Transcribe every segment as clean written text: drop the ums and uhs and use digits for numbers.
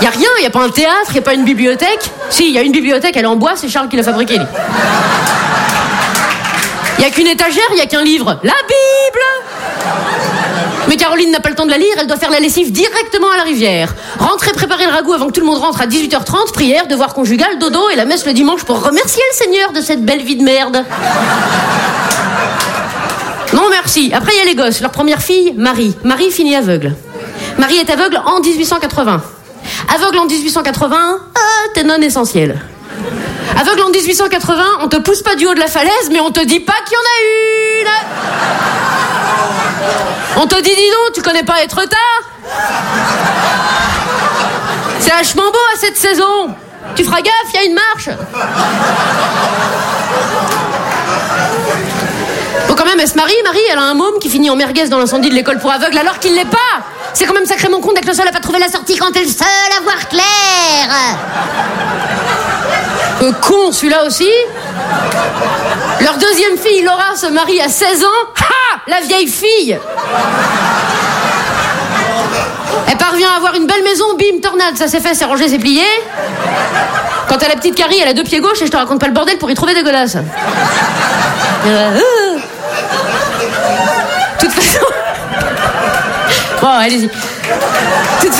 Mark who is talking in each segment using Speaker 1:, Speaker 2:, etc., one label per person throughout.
Speaker 1: Y a rien, y a pas un théâtre, y a pas une bibliothèque. Si, y a une bibliothèque, elle est en bois, c'est Charles qui l'a fabriquée. Y a qu'une étagère, y a qu'un livre. La Bible! Mais Caroline n'a pas le temps de la lire, elle doit faire la lessive directement à la rivière. Rentrer préparer le ragoût avant que tout le monde rentre à 18h30, prière, devoir conjugal, dodo et la messe le dimanche pour remercier le Seigneur de cette belle vie de merde. Non merci. Après il y a les gosses. Leur première fille, Marie. Marie finit aveugle. Marie est aveugle en 1880. Aveugle en 1880, t'es non essentiel. Aveugle en 1880, on te pousse pas du haut de la falaise, mais on te dit pas qu'il y en a une. On te dit, dis donc, tu connais pas être tard? C'est vachement beau à cette saison. Tu feras gaffe, il y a une marche. Bon, quand même, elle se marie, elle a un môme qui finit en merguez dans l'incendie de l'école pour aveugles alors qu'il l'est pas. C'est quand même sacrément con d'être le seul à pas trouver la sortie quand t'es le seul à voir clair. Con, celui-là aussi. Leur deuxième fille, Laura, se marie à 16 ans. Ha! La vieille fille. Elle parvient à avoir une belle maison, bim, tornade, ça c'est fait, c'est rangé, c'est plié. Quant à la petite Carrie, elle a 2 pieds gauches et je te raconte pas le bordel pour y trouver des godasses. Toute façon... Bon, allez-y. Toute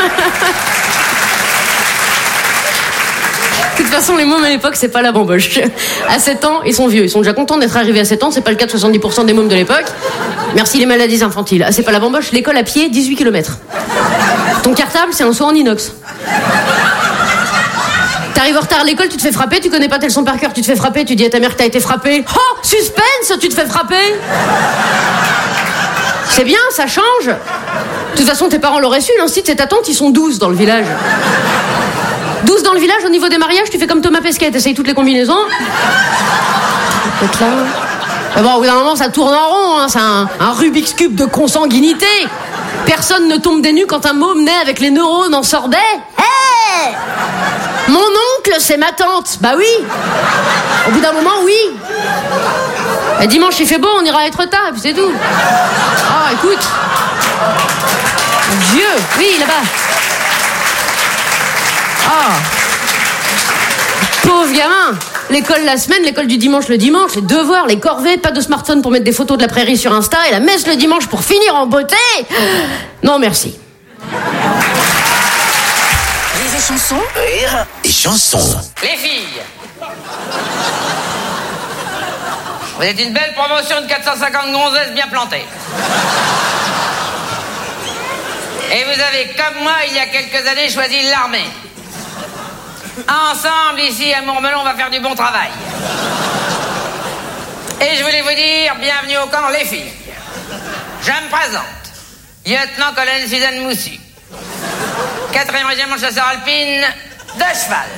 Speaker 1: façon, les mômes à l'époque, c'est pas la bamboche. À 7 ans, ils sont vieux. Ils sont déjà contents d'être arrivés à 7 ans. C'est pas le cas de 70% des mômes de l'époque. Merci les maladies infantiles. Ah, c'est pas la bamboche. L'école à pied, 18 km. Ton cartable, c'est un seau en inox. T'arrives en retard à l'école, tu te fais frapper. Tu connais pas tes leçons par cœur, tu te fais frapper. Tu dis à ta mère que t'as été frappé. Oh, suspense, tu te fais frapper. C'est bien, ça change. De toute façon, tes parents l'auraient su. L'instit, c'est ta tante, ils sont 12 dans le village. 12 dans le village, au niveau des mariages, tu fais comme Thomas Pesquet, t'essayes toutes les combinaisons. Peut-être là. Mais bon, au bout d'un moment, ça tourne en rond, hein. C'est un Rubik's Cube de consanguinité. Personne ne tombe des nues quand un môme naît avec les neurones en sorbet. Hé! Mon oncle, c'est ma tante. Bah oui. Au bout d'un moment, oui. Et dimanche, il fait beau, on ira être tard, et puis c'est tout. Ah, écoute. Dieu, oui, là-bas. Ah, pauvre gamin. L'école la semaine, l'école du dimanche le dimanche, les devoirs, les corvées, pas de smartphone pour mettre des photos de la prairie sur Insta et la messe le dimanche pour finir en beauté. Non, merci.
Speaker 2: Rire et chanson.
Speaker 3: Rire et chanson.
Speaker 4: Les filles, vous êtes une belle promotion de 450 gonzesses bien plantées. Et vous avez, comme moi, il y a quelques années, choisi l'armée. Ensemble, ici, à Mourmelon, on va faire du bon travail. Et je voulais vous dire, bienvenue au camp, les filles. Je me présente. Lieutenant-colonel Suzanne Moussu. 4e régiment de chasseurs alpines de cheval.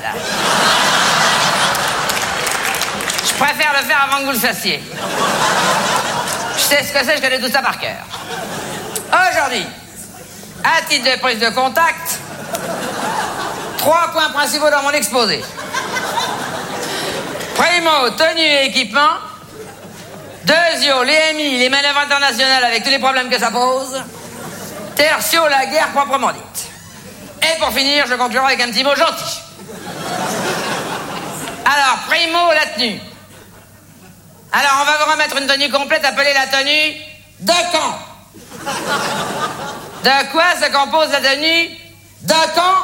Speaker 4: Je préfère le faire avant que vous le fassiez. Je sais ce que c'est, je connais tout ça par cœur. Aujourd'hui, à titre de prise de contact, 3 points principaux dans mon exposé. Primo, tenue et équipement. Deuxio, les MI, les manœuvres internationales avec tous les problèmes que ça pose. Tertio, la guerre proprement dite. Et pour finir, je conclurai avec un petit mot gentil. Alors, primo, la tenue. Alors, on va vous remettre une tenue complète appelée la tenue de camp. De quoi se compose la tenue de camp?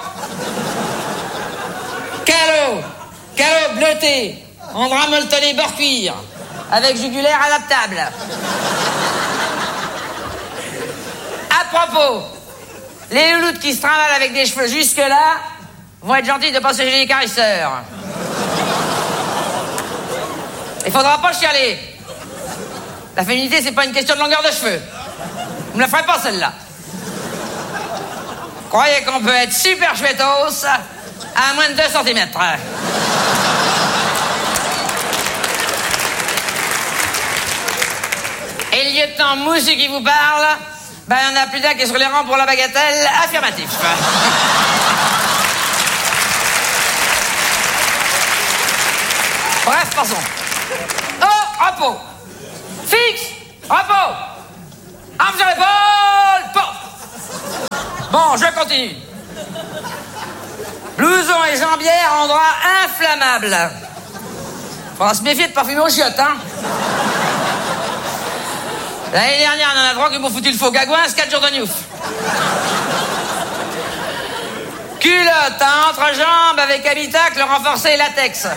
Speaker 4: Calot bleuté, en drap molletonné beurre cuir, avec jugulaire adaptable. À propos, les louloutes qui se trimballent avec des cheveux jusque-là vont être gentilles de passer chez les carisseurs. Il faudra pas chialer. La féminité, c'est pas une question de longueur de cheveux. Vous me la ferez pas, celle-là. Croyez qu'on peut être super chouettos à moins de 2 cm. Et le lieutenant Moussu qui vous parle, ben il y en a plus d'un qui est sur les rangs pour la bagatelle. Affirmatif. Bref, passons. Oh, repos. Fixe, repos. Arme sur l'épaule, pop. Bon, je continue. Blouson et jambière en drap inflammable. Faudra se méfier de parfumer aux chiottes, hein. L'année dernière, on en a 3 qui m'ont foutu le faux gagouin, 4 jours de Newf. Culotte à entrejambe avec habitacle renforcé latex.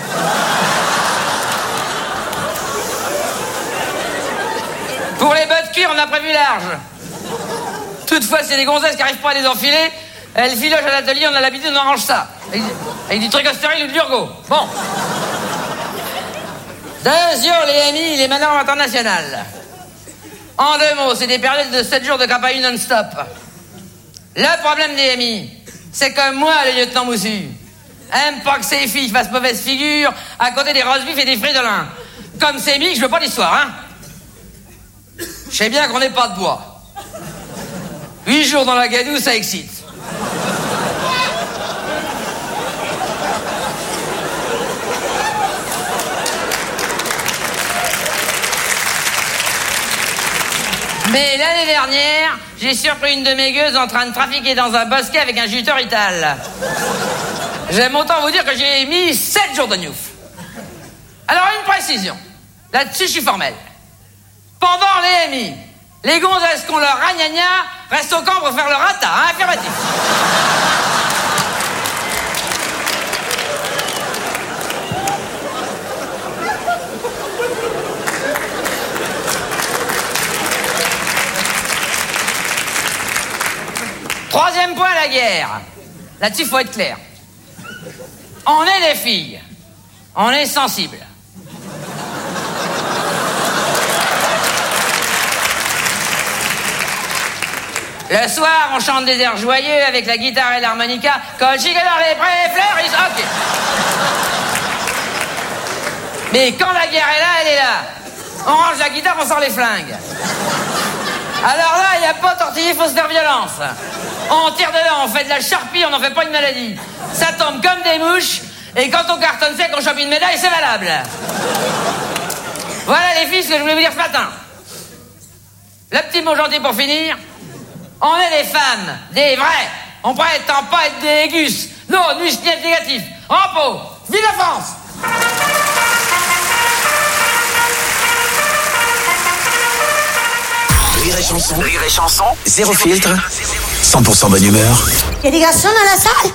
Speaker 4: Pour les bottes cuir, on a prévu large. Toutefois, c'est des gonzesses qui n'arrivent pas à les enfiler. Elles filochent à l'atelier, on a l'habitude, on arrange ça. Avec du tricostéril ou de l'urgo. Bon. 2 jours, les amis, les manœuvres internationales. En 2 mots, c'est des périodes de 7 jours de campagne non-stop. Le problème des amis, c'est que moi, le lieutenant Moussu, aime pas que ces filles fassent mauvaise figure à côté des roast beef et des fritolins. Comme c'est mis, je veux pas d'histoire, hein. Je sais bien qu'on n'est pas de bois. 8 jours dans la gadoue, ça excite. Mais l'année dernière, j'ai surpris une de mes gueuses en train de trafiquer dans un bosquet avec un juteur Rital. J'aime autant vous dire que j'ai mis 7 jours de Newf. Alors, une précision. Là-dessus, je suis formel. Pendant les MI, les gonzesses qu'on leur ragnagna restent au camp pour faire leur rata, hein, affirmatif. Troisième point, la guerre. Là-dessus, il faut être clair. On est des filles. On est sensibles. Le soir, on chante des airs joyeux avec la guitare et l'harmonica. Quand le chic est dans les prés, fleurs, ils... Ok. Mais quand la guerre est là, elle est là. On range la guitare, on sort les flingues. Alors là, il n'y a pas tortillé, il faut se faire violence. On tire dedans, on fait de la charpie, on n'en fait pas une maladie. Ça tombe comme des mouches, et quand on cartonne sec, on chope une médaille, c'est valable. Voilà les filles, ce que je voulais vous dire ce matin. Le petit mot gentil pour finir. On est des femmes, des vraies. On prétend pas être des gus. Non, nuit, négatif. Repos. Vive la France!
Speaker 3: Rire et chanson, zéro filtre, 100% bonne humeur.
Speaker 5: Il y a des garçons dans la salle?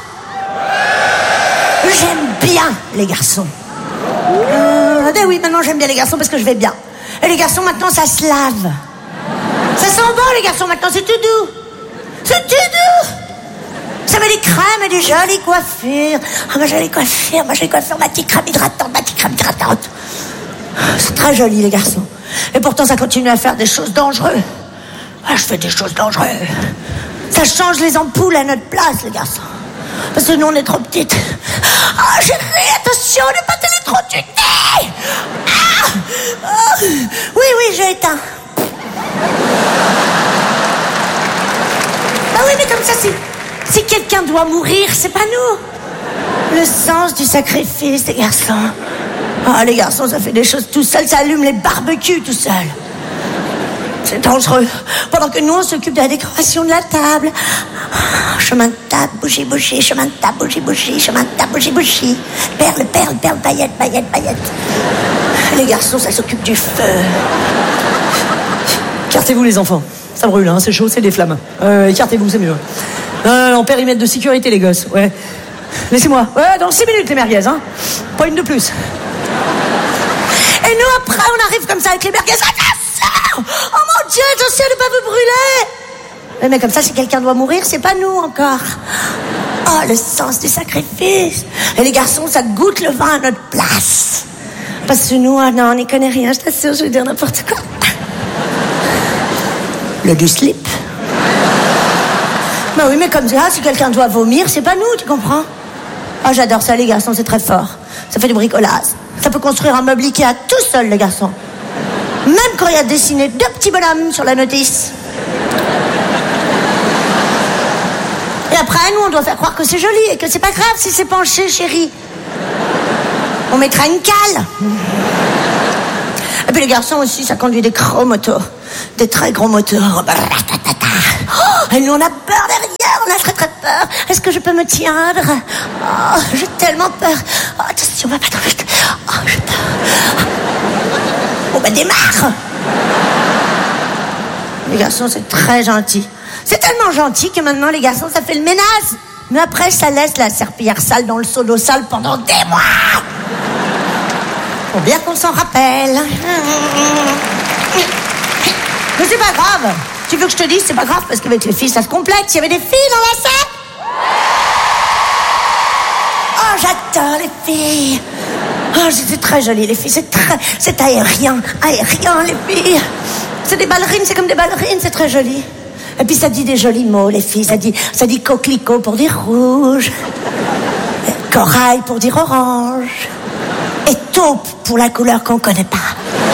Speaker 5: J'aime bien les garçons. Ben oui, maintenant j'aime bien les garçons parce que je vais bien. Et les garçons maintenant ça se lave. Ça sent bon les garçons maintenant, c'est tout doux. C'est tout doux. Ça met des crèmes et des jolies coiffures. Ah, ma jolie coiffure, ma petite crème hydratante. C'est très joli les garçons. Et pourtant ça continue à faire des choses dangereuses. Ah, je fais des choses dangereuses. Ça change les ampoules à notre place les garçons. Parce que nous on est trop petites. Ah, chérie, attention, ne pas t'électrocuter. Oui, j'ai éteint. Ah oui, mais comme ça, si quelqu'un doit mourir, c'est pas nous. Le sens du sacrifice, les garçons. Ah, les garçons, ça fait des choses tout seul, ça allume les barbecues tout seul. C'est dangereux. Pendant que nous, on s'occupe de la décoration de la table. Chemin de table, bougie, chemin de table, bougie, chemin de table, bougie. Perle, paillette. Les garçons, ça s'occupe du feu.
Speaker 6: Écartez-vous les enfants, ça brûle, hein, c'est chaud, c'est des flammes. Écartez-vous, c'est mieux. En périmètre de sécurité les gosses, ouais. Laissez-moi, ouais, dans 6 minutes les merguez, hein. Pas une de plus.
Speaker 5: Et nous après on arrive comme ça avec les merguez. Attention! Oh mon Dieu, attention de ne pas vous brûler. Mais comme ça si quelqu'un doit mourir, c'est pas nous encore. Oh le sens du sacrifice. Et les garçons ça goûte le vin à notre place. Parce que nous, non, on n'y connaît rien, je t'assure, je vais dire n'importe quoi. Le du slip. Ben oui, mais comme ça, si quelqu'un doit vomir, c'est pas nous, tu comprends? Ah, j'adore ça, les garçons, c'est très fort. Ça fait du bricolage. Ça peut construire un meuble Ikea tout seul, les garçons. Même quand il y a dessiné 2 petits bonhommes sur la notice. Et après, nous, on doit faire croire que c'est joli et que c'est pas grave si c'est penché, chérie. On mettra une cale. Et puis les garçons aussi, ça conduit des gros motos. Des très gros moteurs. Oh, et nous, on a peur derrière, on a très très peur. Et est-ce que je peux me tiendre? Oh, j'ai tellement peur. Oh, attention, va pas trop vite. Oh, j'ai peur. Bon, ben, démarre. Les garçons, c'est très gentil. C'est tellement gentil que maintenant, les garçons, ça fait le ménage. Mais après, ça laisse la serpillière sale dans le seau d'eau sale pendant des mois. Faut bien qu'on s'en rappelle. Mais c'est pas grave. Tu veux que je te dise, c'est pas grave, parce qu'avec les filles, ça se complète. Il y avait des filles dans la salle. Oh, j'adore les filles. Oh, c'est très joli, les filles. C'est aérien, les filles. C'est des ballerines, c'est comme des ballerines, c'est très joli. Et puis ça dit des jolis mots, les filles. Ça dit coquelicot pour dire rouge. Corail pour dire orange. Et taupe pour la couleur qu'on connaît pas.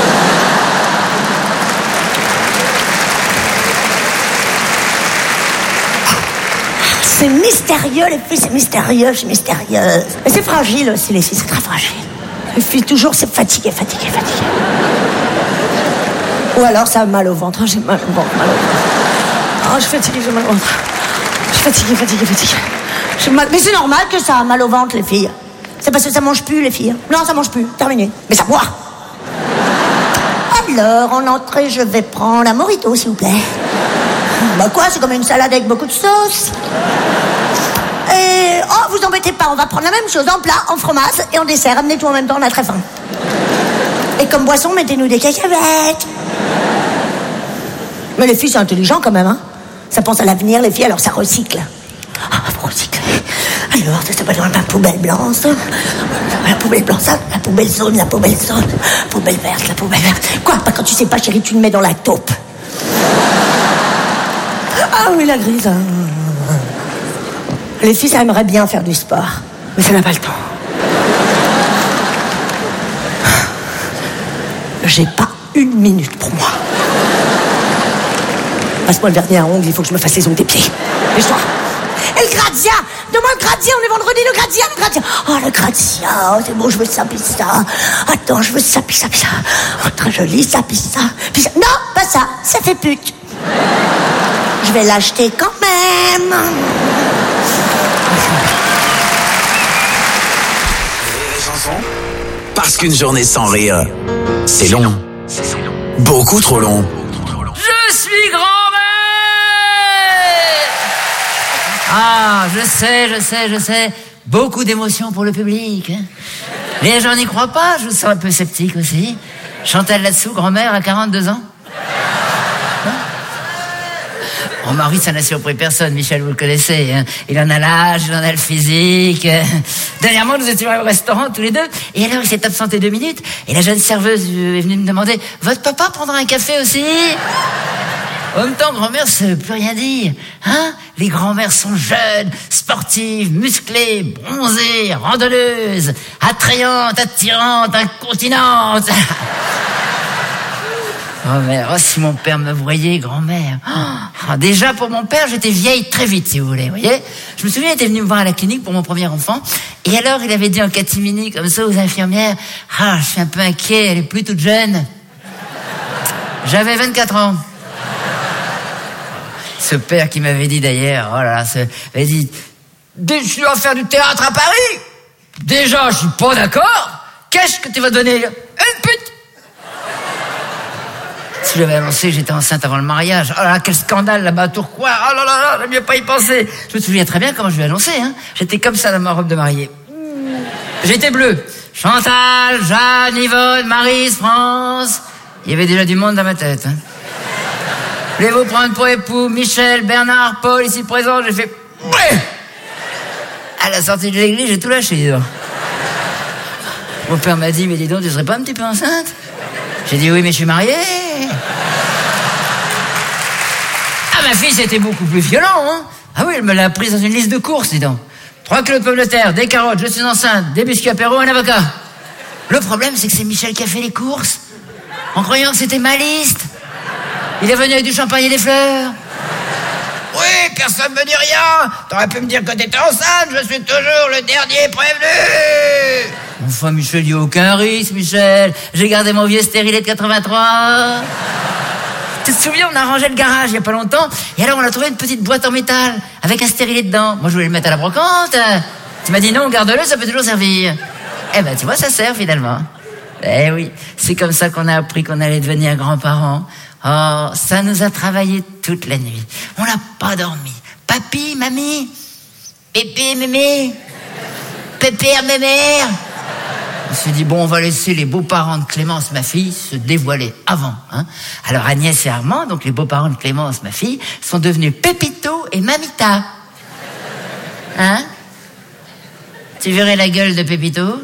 Speaker 5: C'est mystérieux, les filles, c'est mystérieux, je suis mystérieuse. Mais c'est fragile aussi, les filles, c'est très fragile. Les filles, toujours, c'est fatigué. Ou alors, ça a mal au ventre. J'ai mal au ventre, Oh, je suis fatiguée, j'ai mal au ventre. Je suis fatiguée. J'ai mal... Mais c'est normal que ça a mal au ventre, les filles. C'est parce que ça mange plus, les filles. Non, ça mange plus, terminé. Mais ça boit. Alors, en entrée, je vais prendre un mojito, s'il vous plaît. Bah quoi, c'est comme une salade avec beaucoup de sauce. Et... oh, vous embêtez pas, on va prendre la même chose en plat, en fromage et en dessert. Amenez tout en même temps, on a très faim. Et comme boisson, mettez-nous des cacahuètes. Mais les filles, c'est intelligent quand même, hein. Ça pense à l'avenir, les filles, alors ça recycle. Ah, vous recyclez. Alors, ça s'appelle la poubelle blanche, la poubelle blanche, la poubelle jaune, la poubelle verte, la poubelle verte. Quoi, pas quand tu sais pas, chérie, tu le mets dans la taupe. Ah oui, la grise. Les filles, ça aimerait bien faire du sport, mais ça n'a pas le temps. J'ai pas une minute pour moi. Passe-moi le vernis à ongles, il faut que je me fasse les ongles des pieds. Dépêche-toi. Et le gradient. Donne-moi le gradient, on est vendredi, le gradient. Oh, le gradient, oh, c'est bon, je veux ça, puis ça. Attends, je veux ça, puis ça. Oh, très joli, ça, puis ça. Non, pas ça, ça fait pute. Je vais l'acheter quand même.
Speaker 3: Les chansons, parce qu'une journée sans rire, c'est long. Beaucoup trop long.
Speaker 4: Je suis grand-mère. Ah, je sais. Beaucoup d'émotions pour le public. Hein. Les gens n'y croient pas, je suis un peu sceptique aussi. Chantal là-dessous, grand-mère à 42 ans. Mon mari, ça n'a surpris personne, Michel, vous le connaissez. Hein. Il en a l'âge, il en a le physique. Dernièrement, nous étions au restaurant tous les deux, et alors il s'est absenté 2 minutes, et la jeune serveuse est venue me demander « Votre papa prendra un café aussi ?» En même temps, grand-mère, ça ne veut plus rien dire. Hein? Les grand-mères sont jeunes, sportives, musclées, bronzées, randonneuses, attrayantes, attirantes, incontinentes. Grand-mère, oh, si mon père me voyait, grand-mère. Oh, déjà, pour mon père, j'étais vieille très vite, si vous voulez, voyez. Je me souviens, il était venu me voir à la clinique pour mon premier enfant. Et alors, il avait dit en catimini, comme ça, aux infirmières, « Ah, je suis un peu inquiet, elle est plus toute jeune. » J'avais 24 ans. Ce père qui m'avait dit d'ailleurs, oh là là, m'avait dit, je dois faire du théâtre à Paris. Déjà, je suis pas d'accord. Qu'est-ce que tu vas donner? Une pute. Si j'avais annoncé que j'étais enceinte avant le mariage, oh là là, quel scandale là-bas à Tourcoing, oh là là, j'aime mieux pas y penser. Je me souviens très bien comment je lui ai annoncé, hein. J'étais comme ça dans ma robe de mariée. J'étais bleu. Chantal, Jeanne, Yvonne, Maryse, France. Il y avait déjà du monde dans ma tête, hein. Voulez-vous prendre pour époux Michel, Bernard, Paul, ici présent? J'ai fait... Ouais. À la sortie de l'église, j'ai tout lâché. Mon père m'a dit, mais dis donc, tu serais pas un petit peu enceinte? J'ai dit, oui, mais je suis mariée. Ah, ma fille, c'était beaucoup plus violent, hein. Ah oui, elle me l'a prise dans une liste de courses, dis donc. 3 kilos de pommes de terre, des carottes, je suis enceinte, des biscuits apéro, un avocat. Le problème, c'est que c'est Michel qui a fait les courses, en croyant que c'était ma liste. Il est venu avec du champagne et des fleurs. Oui, personne me dit rien. T'aurais pu me dire que t'étais enceinte, je suis toujours le dernier prévenu. Enfin, Michel, il n'y a aucun risque, Michel. J'ai gardé mon vieux stérilet de 83. Tu te souviens, on a rangé le garage il y a pas longtemps, et alors on a trouvé une petite boîte en métal, avec un stérilet dedans. Moi, je voulais le mettre à la brocante. Tu m'as dit non, garde-le, ça peut toujours servir. Eh ben, tu vois, ça sert finalement. Eh oui, c'est comme ça qu'on a appris qu'on allait devenir grands-parents. Oh, ça nous a travaillé toute la nuit. On n'a pas dormi. Papi, mamie, pépé, mémé, pépère, mémère. On s'est dit, bon, on va laisser les beaux-parents de Clémence, ma fille, se dévoiler avant. Hein. Alors Agnès et Armand, donc les beaux-parents de Clémence, ma fille, sont devenus Pépito et Mamita. Hein? Tu verrais la gueule de Pépito?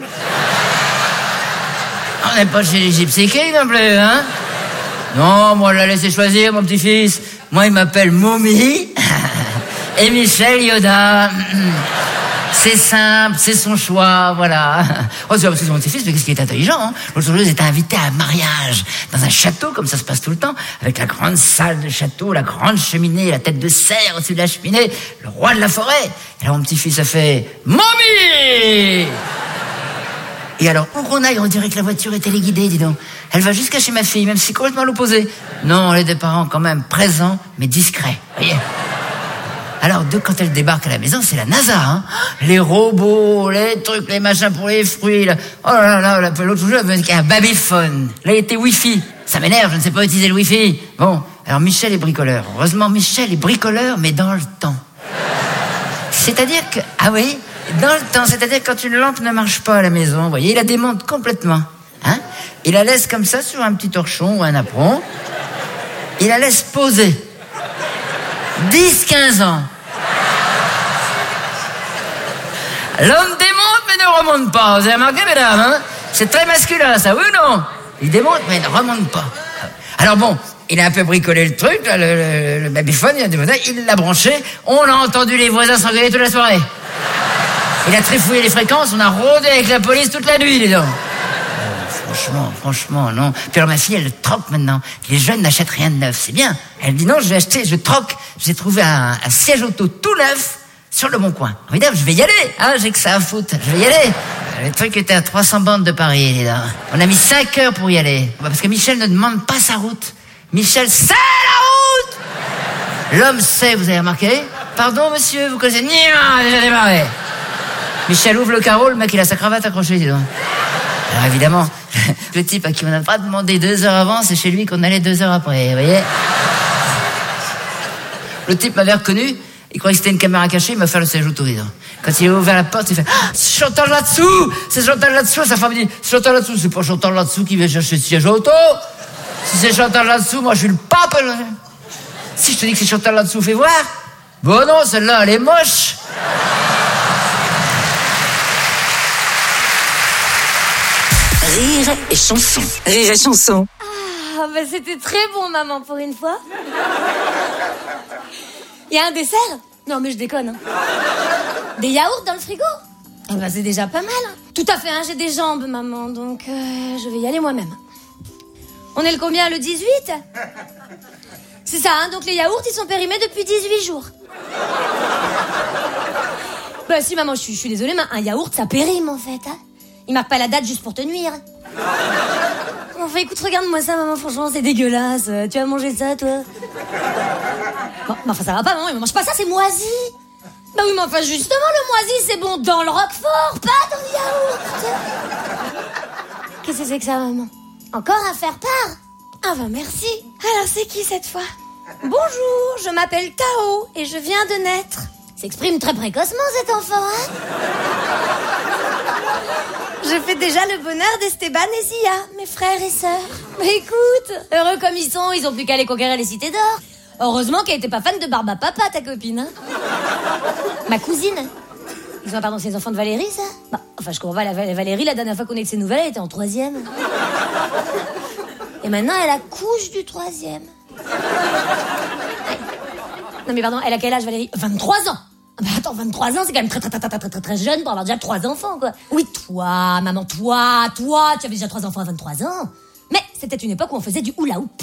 Speaker 4: On n'est pas chez les Gypsy Kings non plus, hein? Non, moi, on l'a laissé choisir, mon petit-fils. Moi, il m'appelle Momi et Michel Yoda. C'est simple, c'est son choix, voilà. Oh, c'est mon petit-fils, mais qu'est-ce qui est intelligent, hein? L'autre jour, j'étais invité à un mariage dans un château, comme ça se passe tout le temps, avec la grande salle de château, la grande cheminée, la tête de cerf au-dessus de la cheminée, le roi de la forêt. Et là, mon petit-fils a fait « Mommy !» Et alors, où qu'on aille, on dirait que la voiture est téléguidée, dis donc. Elle va jusqu'à chez ma fille, même si complètement à l'opposé. Non, les deux parents quand même présents, mais discrets, voyez. Alors, quand elle débarque à la maison, c'est la NASA, hein. Les robots, les trucs, les machins pour les fruits, là. Oh là là, l'autre jour, elle avait un babyphone. Là, il était Wi-Fi. Ça m'énerve, je ne sais pas utiliser le Wi-Fi. Bon, alors Michel est bricoleur. Heureusement, Michel est bricoleur, mais dans le temps. C'est-à-dire que, ah oui, dans le temps, c'est-à-dire quand une lampe ne marche pas à la maison, vous voyez, il la démonte complètement, hein. Il la laisse comme ça sur un petit torchon ou un apron. Il la laisse poser. 10-15 ans. L'homme démonte mais ne remonte pas. Vous avez remarqué, mesdames, hein? C'est très masculin, ça, oui ou non? Il démonte mais ne remonte pas. Alors bon, il a un peu bricolé le truc, là, le babyphone, il l'a branché. On a entendu les voisins s'engueuler toute la soirée. Il a trifouillé les fréquences, on a rôdé avec la police toute la nuit, les dents. Franchement, non. Puis alors ma fille, elle le troque maintenant. Les jeunes n'achètent rien de neuf, c'est bien. Elle dit non, je troque. J'ai trouvé un siège auto tout neuf sur le Bon Coin. Évidemment, je vais y aller, hein, j'ai que ça à foutre. Je vais y aller. Le truc était à 300 bandes de Paris, les dents. On a mis 5 heures pour y aller. Parce que Michel ne demande pas sa route. Michel sait la route. L'homme sait, vous avez remarqué? Pardon, monsieur, vous connaissez? Déjà démarré. Michel ouvre le carreau, le mec, il a sa cravate accrochée, dis donc. Alors évidemment, le type à qui on n'a pas demandé 2 heures avant, c'est chez lui qu'on allait 2 heures après, vous voyez. Le type m'avait reconnu, il croyait que c'était une caméra cachée, il m'a fait le siège auto, dis donc. Quand il a ouvert la porte, il fait « c'est Chantal là-dessous. Sa femme me dit « Chantal là-dessous, c'est pas Chantal là-dessous qui vient chercher le siège auto. Si c'est Chantal là-dessous, moi je suis le pape. Si je te dis que c'est Chantal là-dessous, fais voir. Bon non, celle-là, elle est moche. »
Speaker 2: Rire et chanson. Rire et chanson.
Speaker 7: Ah, bah c'était très bon, maman, pour une fois. Il y a un dessert? Non, mais je déconne. Hein. Des yaourts dans le frigo? Ah bah c'est déjà pas mal. Hein. Tout à fait, hein, j'ai des jambes, maman, donc je vais y aller moi-même. On est le combien, le 18? C'est ça, hein, donc les yaourts, ils sont périmés depuis 18 jours. Bah si, maman, je suis désolée, mais un yaourt, ça périme, en fait, hein. Il marque pas la date juste pour te nuire. Enfin, écoute, regarde-moi ça, maman, franchement, c'est dégueulasse. Tu vas manger ça, toi? Bon, mais enfin, ça va pas, maman, il mange pas ça, c'est moisi. Bah oui, mais enfin, justement, le moisi, c'est bon dans le roquefort, pas dans le yaourt. Qu'est-ce que c'est que ça, maman? Encore à faire part? Ah bah merci. Alors, c'est qui cette fois? Bonjour, je m'appelle Tao et je viens de naître. S'exprime très précocement, cet enfant, hein? Je fais déjà le bonheur d'Esteban et Zia, mes frères et sœurs. Mais écoute, heureux comme ils ont plus qu'à aller conquérir les cités d'or. Heureusement qu'elle était pas fan de Barba Papa, ta copine, hein. Ma cousine. Pardon, c'est les enfants de Valérie, ça? Bah, enfin, je comprends pas, Valérie, la dernière fois qu'on ait de ses nouvelles, elle était en 3e. Et maintenant, elle accouche du 3e. Non mais pardon, elle a quel âge, Valérie? 23 ans. Bah attends, 23 ans, c'est quand même très jeune pour avoir déjà 3 enfants, quoi. Oui, toi, maman, toi, tu avais déjà 3 enfants à 23 ans. Mais c'était une époque où on faisait du hula hoop.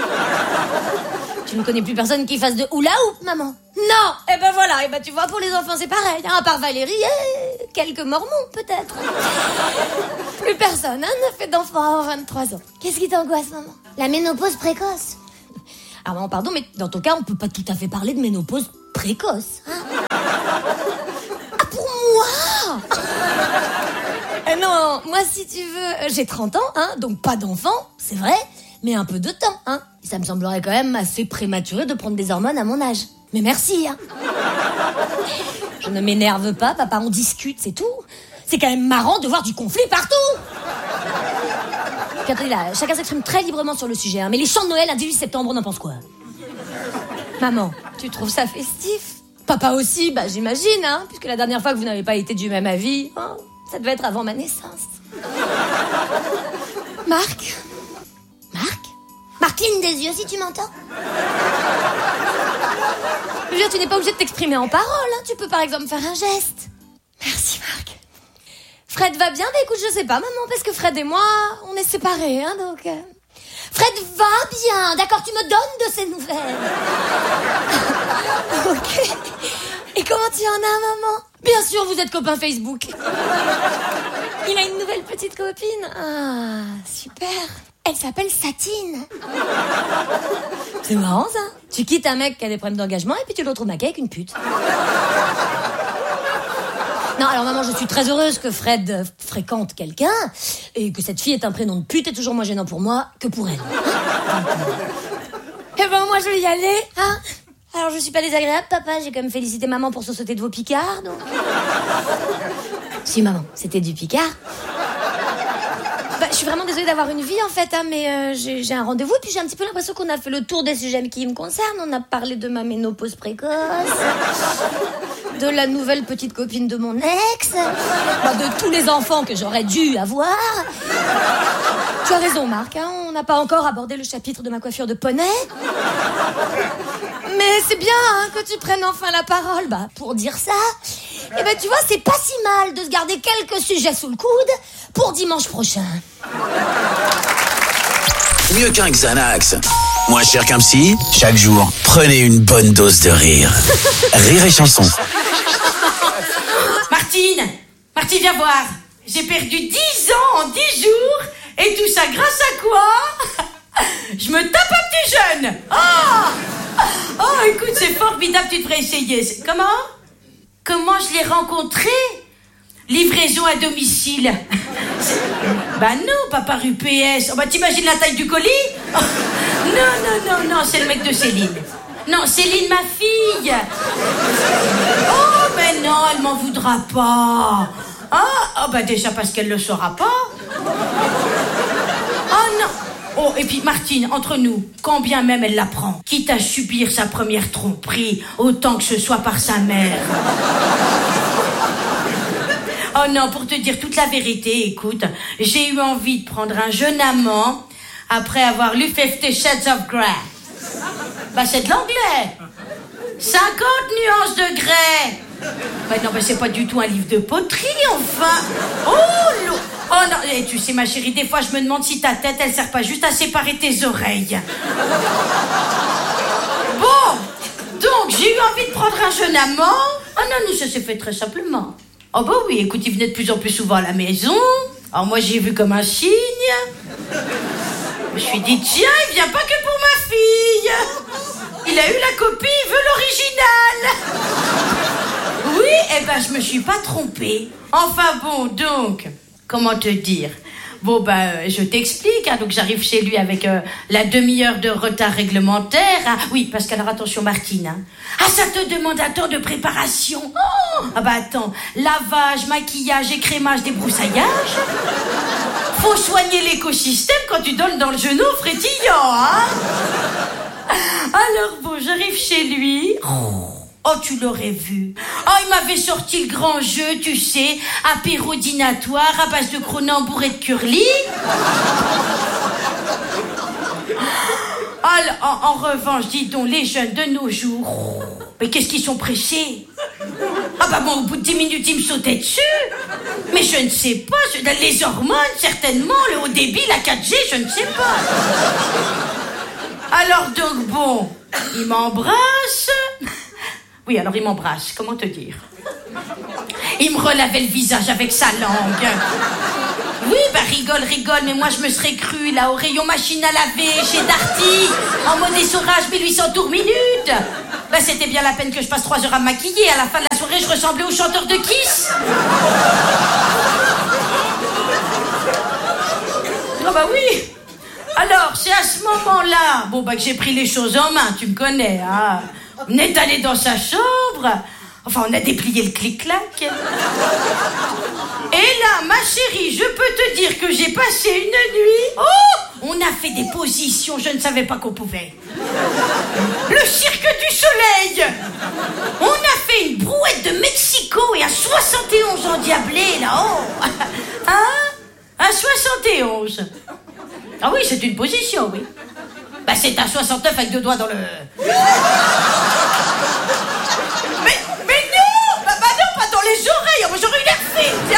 Speaker 7: Tu ne connais plus personne qui fasse de hula hoop, maman? Non. Eh ben voilà, eh ben tu vois, pour les enfants c'est pareil, hein, à part Valérie et quelques mormons peut-être. Plus personne, hein, ne fait d'enfants avant 23 ans. Qu'est-ce qui t'angoisse, maman? La ménopause précoce. Alors maman, pardon, mais dans ton cas, on peut pas tout à fait parler de ménopause précoce. Hein. Ah, pour moi non, moi, si tu veux, j'ai 30 ans, hein, donc pas d'enfant, c'est vrai, mais un peu de temps, hein. Ça me semblerait quand même assez prématuré de prendre des hormones à mon âge. Mais merci, hein. Je ne m'énerve pas, papa, on discute, c'est tout. C'est quand même marrant de voir du conflit partout. Puis attendez là, chacun s'exprime très librement sur le sujet, hein, mais les chants de Noël un 18 septembre, on en pense quoi? Maman, tu trouves ça festif? Papa aussi, bah j'imagine, hein, puisque la dernière fois que vous n'avez pas été du même avis, hein, ça devait être avant ma naissance. Marc? Marc, cligne des yeux si tu m'entends. Je veux dire, tu n'es pas obligé de t'exprimer en parole, hein. Tu peux par exemple faire un geste. Merci Marc. Fred va bien? Bah écoute, je sais pas maman, parce que Fred et moi, on est séparés, hein, donc... Fred va bien, d'accord, tu me donnes de ces nouvelles. Ok. Et comment tu en as, maman? Bien sûr, vous êtes copains Facebook. Il a une nouvelle petite copine. Ah, super. Elle s'appelle Satine. C'est marrant, ça. Tu quittes un mec qui a des problèmes d'engagement et puis tu le retrouves maqué avec une pute. Non, alors maman, je suis très heureuse que Fred fréquente quelqu'un et que cette fille ait un prénom de pute est toujours moins gênant pour moi que pour elle. Eh ben moi je vais y aller, hein. Alors je suis pas désagréable, papa, j'ai quand même félicité maman pour se sauter de vos picards, donc... Si maman, c'était du picard. Bah, je suis vraiment désolée d'avoir une vie en fait, hein, mais j'ai un rendez-vous et puis j'ai un petit peu l'impression qu'on a fait le tour des sujets qui me concernent. On a parlé de ma ménopause précoce, de la nouvelle petite copine de mon ex, bah, de tous les enfants que j'aurais dû avoir. Tu as raison Marc, hein, on n'a pas encore abordé le chapitre de ma coiffure de poney. Mais c'est bien hein, que tu prennes enfin la parole, bah, pour dire ça. Eh ben tu vois, c'est pas si mal de se garder quelques sujets sous le coude pour dimanche prochain.
Speaker 3: Mieux qu'un Xanax, moins cher qu'un psy, chaque jour, prenez une bonne dose de rire. Rire et chanson.
Speaker 8: Martine, viens voir. J'ai perdu 10 ans en 10 jours et tout ça grâce à quoi? Je me tape un petit jeune. Oh, écoute, c'est formidable, tu devrais essayer. Comment je l'ai rencontré? Livraison à domicile. Bah non, pas par UPS. Oh bah t'imagines la taille du colis? Oh, non, c'est le mec de Céline. Non, Céline, ma fille. Oh, mais non, elle m'en voudra pas. Oh, bah déjà parce qu'elle le saura pas. Oh non. Oh, et puis Martine, entre nous, quand bien même elle l'apprend, quitte à subir sa première tromperie, autant que ce soit par sa mère. Oh non, pour te dire toute la vérité, écoute, j'ai eu envie de prendre un jeune amant après avoir lu 50 Shades of Grey. Bah c'est de l'anglais. 50 nuances de grès. Bah non, bah c'est pas du tout un livre de poterie, enfin. Oh non, et tu sais ma chérie, des fois je me demande si ta tête, elle sert pas juste à séparer tes oreilles. Bon, donc j'ai eu envie de prendre un jeune amant. Oh non, ça s'est fait très simplement. Oh bah oui, écoute, il venait de plus en plus souvent à la maison. Alors moi j'ai vu comme un signe. Je me suis dit, tiens, il vient pas que pour ma fille. Il a eu la copie, il veut l'original. Oui, eh ben je me suis pas trompée. Enfin bon, donc, comment te dire? Bon je t'explique, hein, donc j'arrive chez lui avec la demi-heure de retard réglementaire. Ah, oui, parce qu'alors attention Martine, hein. Ah, ça te demande un temps de préparation. Oh, ah bah attends, lavage, maquillage, écrémage, débroussaillage. Faut soigner l'écosystème quand tu donnes dans le genou frétillant, hein. Alors bon, j'arrive chez lui. Oh, tu l'aurais vu. Oh, il m'avait sorti le grand jeu, tu sais, apéro dînatoire à base de Cronenbourg et de curly. Alors, en revanche, dis donc, les jeunes de nos jours, mais qu'est-ce qu'ils sont pressés? Ah bah bon, au bout de 10 minutes, ils me sautaient dessus. Mais je ne sais pas, les hormones, certainement, le haut débit, la 4G, je ne sais pas. Alors donc, bon, il m'embrasse. Oui, alors il m'embrasse, comment te dire? Il me relavait le visage avec sa langue. Oui, bah rigole, mais moi je me serais cru là au rayon machine à laver chez Darty, en mode essorage 1800 tours minute. Bah c'était bien la peine que je passe 3 heures à me maquiller. À la fin de la soirée, je ressemblais au chanteur de Kiss. Ah bah oui. Alors, c'est à ce moment-là, bon bah que j'ai pris les choses en main, tu me connais, hein. On est allé dans sa chambre, enfin on a déplié le clic-clac. Et là, ma chérie, je peux te dire que j'ai passé une nuit, oh, on a fait des positions, je ne savais pas qu'on pouvait. Le cirque du soleil. On a fait une brouette de Mexico et un 71 endiablé, là-haut. Hein? Un 71. Ah oui, c'est une position, oui. Bah c'est un 69 avec 2 doigts dans le... Mais non, bah non, pas dans les oreilles. Moi j'aurais eu l'air fine.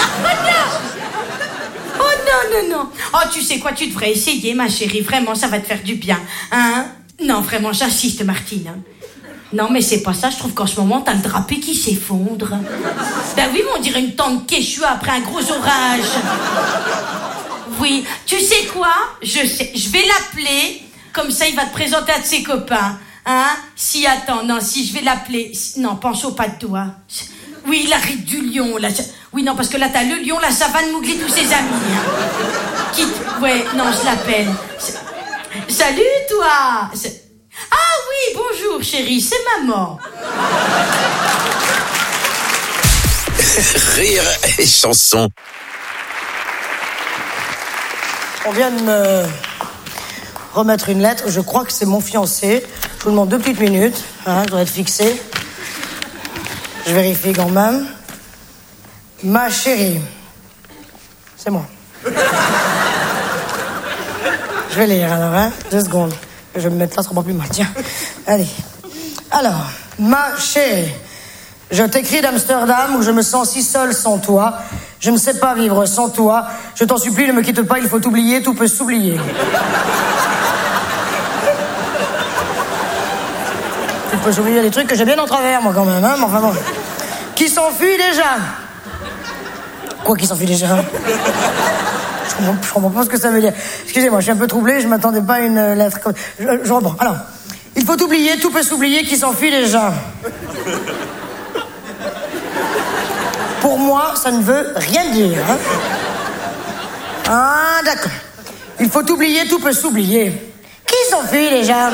Speaker 8: Oh non. Oh tu sais quoi, tu devrais essayer, ma chérie. Vraiment, ça va te faire du bien. Hein? Non, vraiment, j'insiste, Martine. Hein. Non, mais c'est pas ça. Je trouve qu'en ce moment, t'as le drapé qui s'effondre. Ben oui, mais on dirait une tante Quechua après un gros orage. Oui, tu sais quoi? Je sais, je vais l'appeler, comme ça il va te présenter à de ses copains. Hein? Si, attends, non, si je vais l'appeler... Non, pense au pas de doigt. Oui, la ride du lion, là. Oui, non, parce que là, t'as le lion, la savane, Mowgli, tous ses amis. Hein. Ouais, non, je l'appelle. Salut, toi! Ah oui, bonjour, chérie, c'est maman.
Speaker 3: Rire et chanson.
Speaker 6: On vient de me remettre une lettre. Je crois que c'est mon fiancé. Je vous demande 2 petites minutes. Hein, je dois être fixé. Je vérifie quand même. Ma chérie. C'est moi. Je vais lire alors, hein. 2 secondes. Je vais me mettre là, ça sera pas plus mal. Tiens. Allez. Alors, ma chérie. Je t'écris d'Amsterdam où je me sens si seule sans toi. Je ne sais pas vivre sans toi. Je t'en supplie, ne me quitte pas, il faut t'oublier, tout peut s'oublier. Tout peut s'oublier, il y a des trucs que j'ai bien en travers, moi, quand même, hein, mais enfin bon. Qui s'enfuit déjà? Quoi, qui s'enfuit déjà? Je comprends pas ce que ça veut dire. Excusez-moi, je suis un peu troublé, je m'attendais pas à une lettre comme... Je reprends. Alors, il faut oublier, tout peut s'oublier, qui s'enfuit déjà. Pour moi, ça ne veut rien dire. Hein? Ah, d'accord. Il faut oublier, tout peut s'oublier. Qui s'enfuit déjà?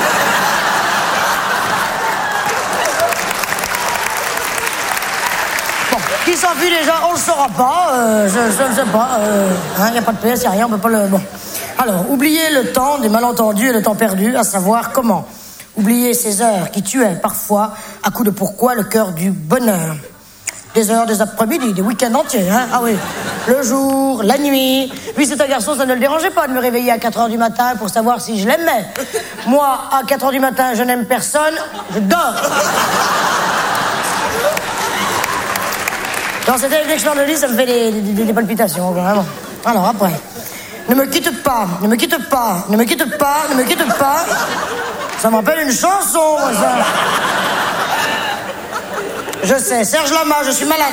Speaker 6: Bon, qui s'enfuit déjà, on le saura pas. Je ne sais pas. Il n'y a pas de PS, il n'y a rien, on peut pas le... Bon. Alors, oublier le temps des malentendus et le temps perdu, à savoir comment. Oublier ces heures qui tuaient parfois, à coup de pourquoi, le cœur du bonheur. Des heures, des après-midi, des week-ends entiers, hein. Ah oui, le jour, la nuit. Lui, c'est un garçon, ça ne le dérangeait pas de me réveiller à 4h du matin pour savoir si je l'aimais. Moi, à 4h du matin, je n'aime personne, je dors. Dans cette réflexion de lit, ça me fait des palpitations, vraiment. Alors, après, ne me quitte pas, ne me quitte pas, ne me quitte pas, ne me quitte pas. Ça m'appelle une chanson, moi, ça. Je sais, Serge Lama, je suis malade.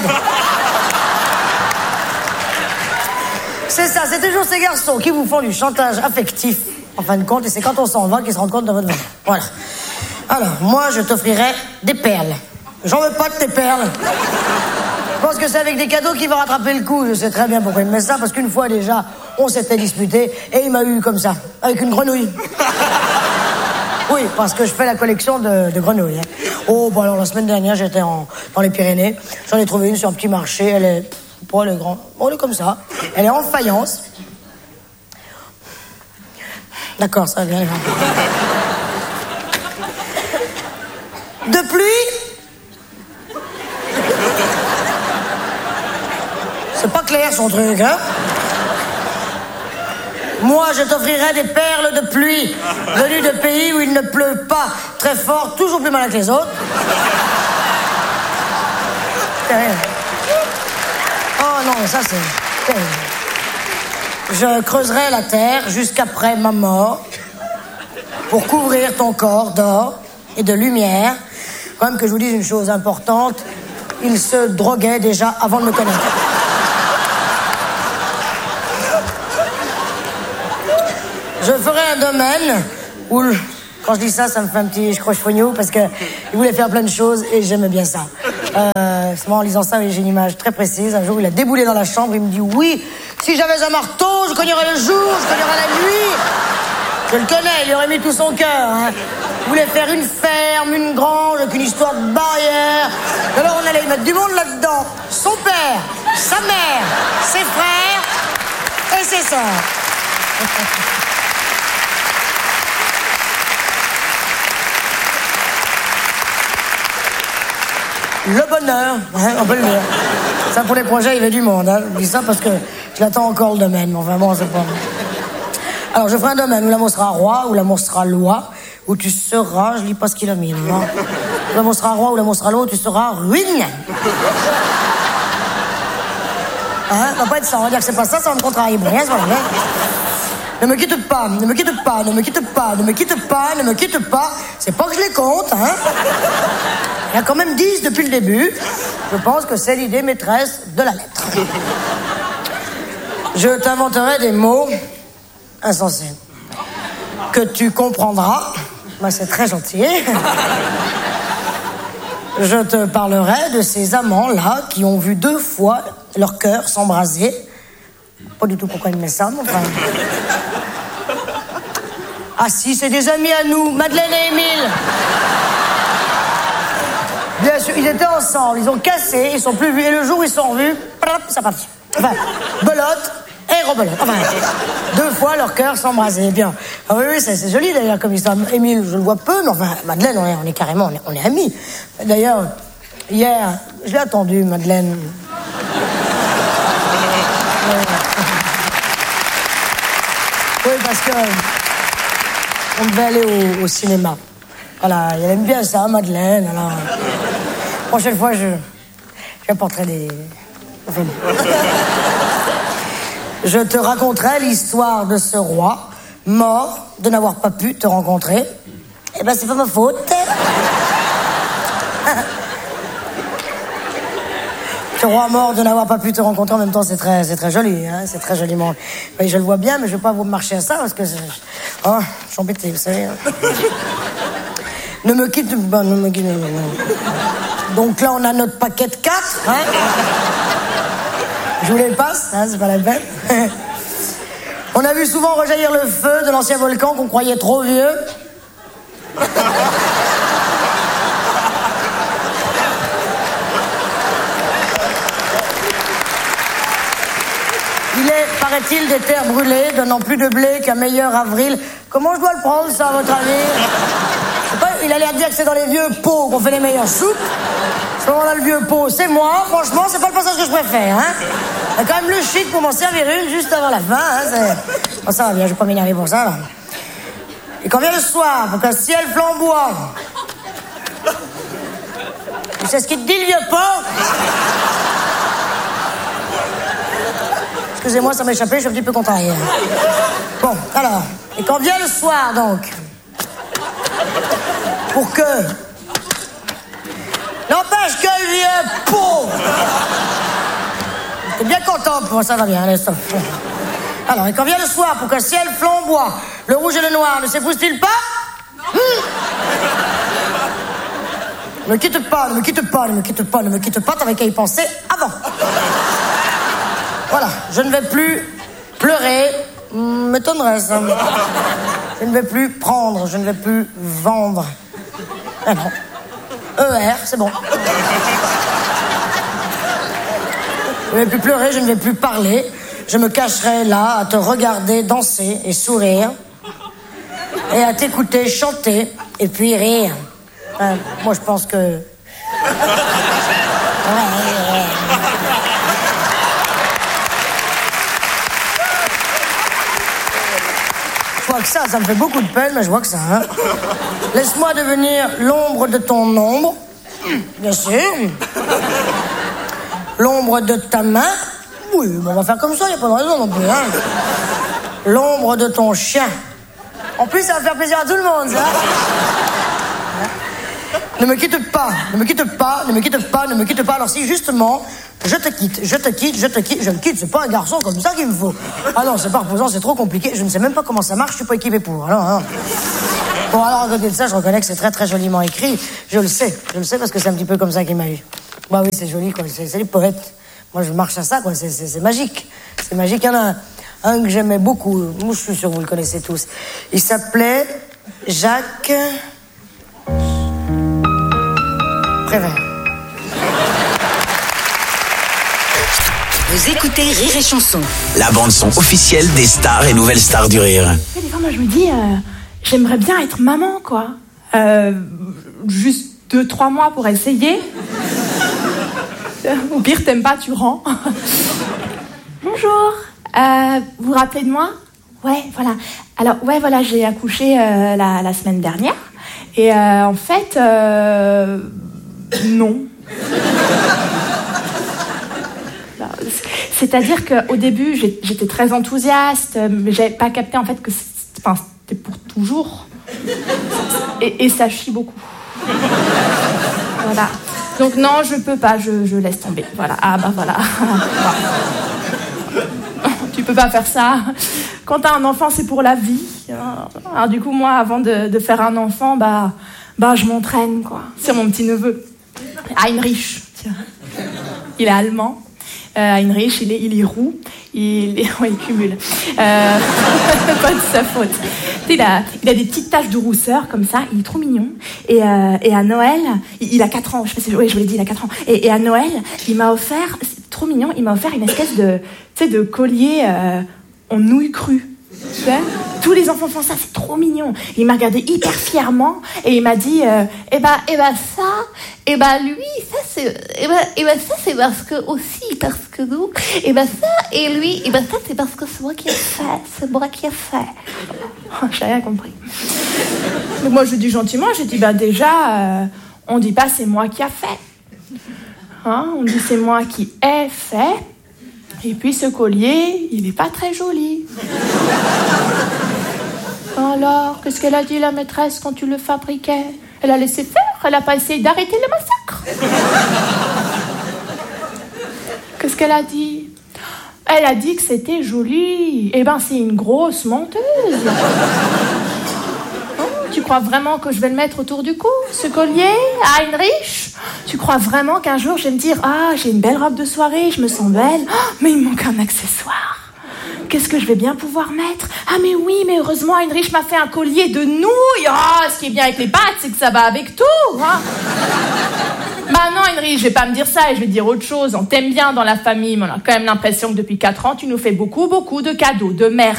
Speaker 6: C'est ça, c'est toujours ces garçons qui vous font du chantage affectif, en fin de compte, et c'est quand on s'en va qu'ils se rendent compte de votre valeur. Voilà. Alors, moi, je t'offrirai des perles. J'en veux pas de tes perles. Je pense que c'est avec des cadeaux qu'il va rattraper le coup. Je sais très bien pourquoi il me met ça, parce qu'une fois déjà, on s'était disputé, et il m'a eu comme ça, avec une grenouille. Oui, parce que je fais la collection de grenouilles. Hein. Oh, bon alors la semaine dernière, j'étais dans les Pyrénées. J'en ai trouvé une sur un petit marché. Elle est grande. Bon, elle est comme ça. Elle est en faïence. D'accord, ça va bien. De pluie. C'est pas clair son truc, hein. Moi, je t'offrirai des perles de pluie, venues de pays où il ne pleut pas très fort, toujours plus mal que les autres. Terrible. Oh non, ça c'est terrible. Je creuserai la terre jusqu'après ma mort pour couvrir ton corps d'or et de lumière. Quand même que je vous dise une chose importante, il se droguait déjà avant de me connaître. Je ferai un domaine où... Quand je dis ça, ça me fait un petit croche-fognou parce qu'il voulait faire plein de choses et j'aimais bien ça. C'est moi, en lisant ça, j'ai une image très précise. Un jour, il a déboulé dans la chambre, il me dit « Oui, si j'avais un marteau, je cognerais le jour, je cognerais la nuit. » Je le connais, il y aurait mis tout son cœur. Hein. Il voulait faire une ferme, une grange, avec une histoire de barrière. Alors on allait y mettre du monde là-dedans. Son père, sa mère, ses frères et ses sœurs. Le bonheur, hein, on peut le dire. Ça, pour les projets, il y avait du monde. Hein. Je dis ça parce que je l'attends encore, le domaine. Mais enfin, bon, c'est pas... Alors, je ferai un domaine où l'amour sera roi, où l'amour sera loi, où tu seras... Je lis pas ce qu'il a mis, non. Où l'amour sera roi, où l'amour sera loi, où tu seras ruine. Hein, ça va pas être ça. On va dire que c'est pas ça, ça va me contrarier. Bon, rien, c'est pas vrai. Ne me quitte pas, ne me quitte pas, ne me quitte pas, ne me quitte pas, ne me quitte pas. C'est pas que je les compte, hein. Il y a quand même 10 depuis le début. Je pense que c'est l'idée maîtresse de la lettre. Je t'inventerai des mots insensés que tu comprendras. Bah, c'est très gentil. Je te parlerai de ces amants-là qui ont vu 2 fois leur cœur s'embraser. Pas du tout pourquoi il met ça, mais enfin... Ah si, c'est des amis à nous, Madeleine et Émile. Bien sûr, ils étaient ensemble, ils ont cassé, ils sont plus vus, et le jour où ils sont revus, ça part. Enfin, belote et rebelote. Enfin, 2 fois leur cœur s'embrasait. Bien. Ah oui, c'est joli d'ailleurs comme histoire. Émile, je le vois peu, mais enfin, Madeleine, on est carrément, on est amis. D'ailleurs, hier, je l'ai attendu, Madeleine. Oui, parce que on devait aller au cinéma. Voilà, elle aime bien ça, Madeleine. Alors, prochaine fois, je apporterai des... Enfin, je te raconterai l'histoire de ce roi mort de n'avoir pas pu te rencontrer. Eh ben, c'est pas ma faute. Ce roi mort de n'avoir pas pu te rencontrer, en même temps, c'est très joli, hein, c'est très joliment. Oui, je le vois bien, mais je vais pas vous marcher à ça, parce que... Oh, je suis embêté, vous savez. Ne me quitte pas, ne me quitte pas. Donc là, on a notre paquet de 4, hein. Je vous les passe, hein, c'est pas la peine. On a vu souvent rejaillir le feu de l'ancien volcan qu'on croyait trop vieux. Il est, paraît-il, des terres brûlées, donnant plus de blé qu'un meilleur avril. Comment je dois le prendre, ça, à votre avis? Je sais pas, il a l'air de dire que c'est dans les vieux pots qu'on fait les meilleures soupes. Ce moment-là, le vieux pot, c'est moi. Franchement, c'est pas le passage que je préfère, hein. Il y a quand même le chic pour m'en servir une juste avant la fin, hein. Bon, ça va bien, je vais pas m'énerver pour ça, là. Et quand vient le soir, pour qu'un ciel flamboie... Tu sais ce qu'il te dit, le vieux pot? Excusez-moi, ça m'a échappé, je suis un petit peu contrarié. Bon, alors, et quand vient le soir, donc, pour que... N'empêche que le vieux pot... T'es bien content, bon, ça va bien, allez, stop. Alors, et quand vient le soir, pour qu'un ciel flamboie, le rouge et le noir ne s'épousent-ils pas? Ne me quitte pas, ne me quitte pas, ne me quitte pas, ne me quitte pas, t'avais qu'à y penser avant. Voilà, je ne vais plus pleurer, m'étonnerait ça. Je ne vais plus prendre, je ne vais plus vendre. Ah non. ER, c'est bon. Je ne vais plus pleurer, je ne vais plus parler. Je me cacherai là à te regarder danser et sourire. Et à t'écouter chanter et puis rire. Moi, je pense que... Je vois que ça me fait beaucoup de peine, mais je vois que ça. Hein. Laisse-moi devenir l'ombre de ton ombre, bien sûr. L'ombre de ta main. Oui, on va faire comme ça, il n'y a pas de raison non plus. Hein. L'ombre de ton chien. En plus, ça va faire plaisir à tout le monde, ça. Ne me quitte pas, ne me quitte pas, ne me quitte pas, ne me quitte pas. Alors si, justement, je te quitte, je le quitte, c'est pas un garçon comme ça qu'il me faut. Ah non, c'est pas reposant, c'est trop compliqué, je ne sais même pas comment ça marche, je suis pas équipé pour. Alors. Bon, alors à côté de ça, je reconnais que c'est très très joliment écrit, je le sais parce que c'est un petit peu comme ça qu'il m'a eu. Bah oui, c'est joli, quoi, c'est les poètes. Moi, je marche à ça, quoi, c'est magique. C'est magique, il y en a un que j'aimais beaucoup, moi je suis sûr que vous le connaissez tous. Il s'appelait Jacques Prévert.
Speaker 2: Vous écoutez Rire et Chanson.
Speaker 3: La bande-son officielle des stars et nouvelles stars du rire.
Speaker 9: Des fois, moi, je me dis, j'aimerais bien être maman, quoi. Juste 2-3 mois pour essayer. Au pire, t'aimes pas, tu rends. Bonjour. Vous vous rappelez de moi? Ouais, voilà. Alors, ouais, voilà, j'ai accouché la semaine dernière. Et en fait, non. C'est-à-dire qu'au début, j'étais très enthousiaste, mais j'avais pas capté en fait que c'était pour toujours. Et ça chie beaucoup. Voilà. Donc non, je peux pas, je laisse tomber. Voilà. Ah bah voilà. Tu peux pas faire ça. Quand t'as un enfant, c'est pour la vie. Alors du coup, moi, avant de faire un enfant, bah je m'entraîne, quoi. C'est mon petit neveu. Heinrich. Tiens. Il est allemand. Heinrich, il est roux, il cumule. Pas de sa faute. Il a des petites taches de rousseur comme ça, il est trop mignon. Et à Noël, il a 4 ans, je sais pas si je vous l'ai dit, il a 4 ans. Et à Noël, il m'a offert, c'est trop mignon, il m'a offert une espèce de collier en nouilles crues. Tu sais, tous les enfants font ça, c'est trop mignon. Il m'a regardé hyper fièrement et il m'a dit lui ça c'est parce que nous ça et lui ça c'est parce que c'est moi qui ai fait. J'ai rien compris. Donc moi je dis gentiment, j'ai dit déjà on dit pas c'est moi qui a fait. Hein, on dit c'est moi qui ai fait. Et puis ce collier, il est pas très joli. Alors, qu'est-ce qu'elle a dit la maîtresse quand tu le fabriquais? Elle a laissé faire, elle a pas essayé d'arrêter le massacre. Qu'est-ce qu'elle a dit? Elle a dit que c'était joli. Eh ben, c'est une grosse menteuse. Tu crois vraiment que je vais le mettre autour du cou, ce collier, Heinrich? Tu crois vraiment qu'un jour je vais me dire « Ah, j'ai une belle robe de soirée, je me sens belle, mais il me manque un accessoire. Qu'est-ce que je vais bien pouvoir mettre? Ah mais oui, mais heureusement Heinrich m'a fait un collier de nouilles. Ah, ce qui est bien avec les pâtes, c'est que ça va avec tout. Hein. Bah non Heinrich, je vais pas me dire ça et je vais dire autre chose. On t'aime bien dans la famille, mais on a quand même l'impression que depuis 4 ans, tu nous fais beaucoup de cadeaux de merde. »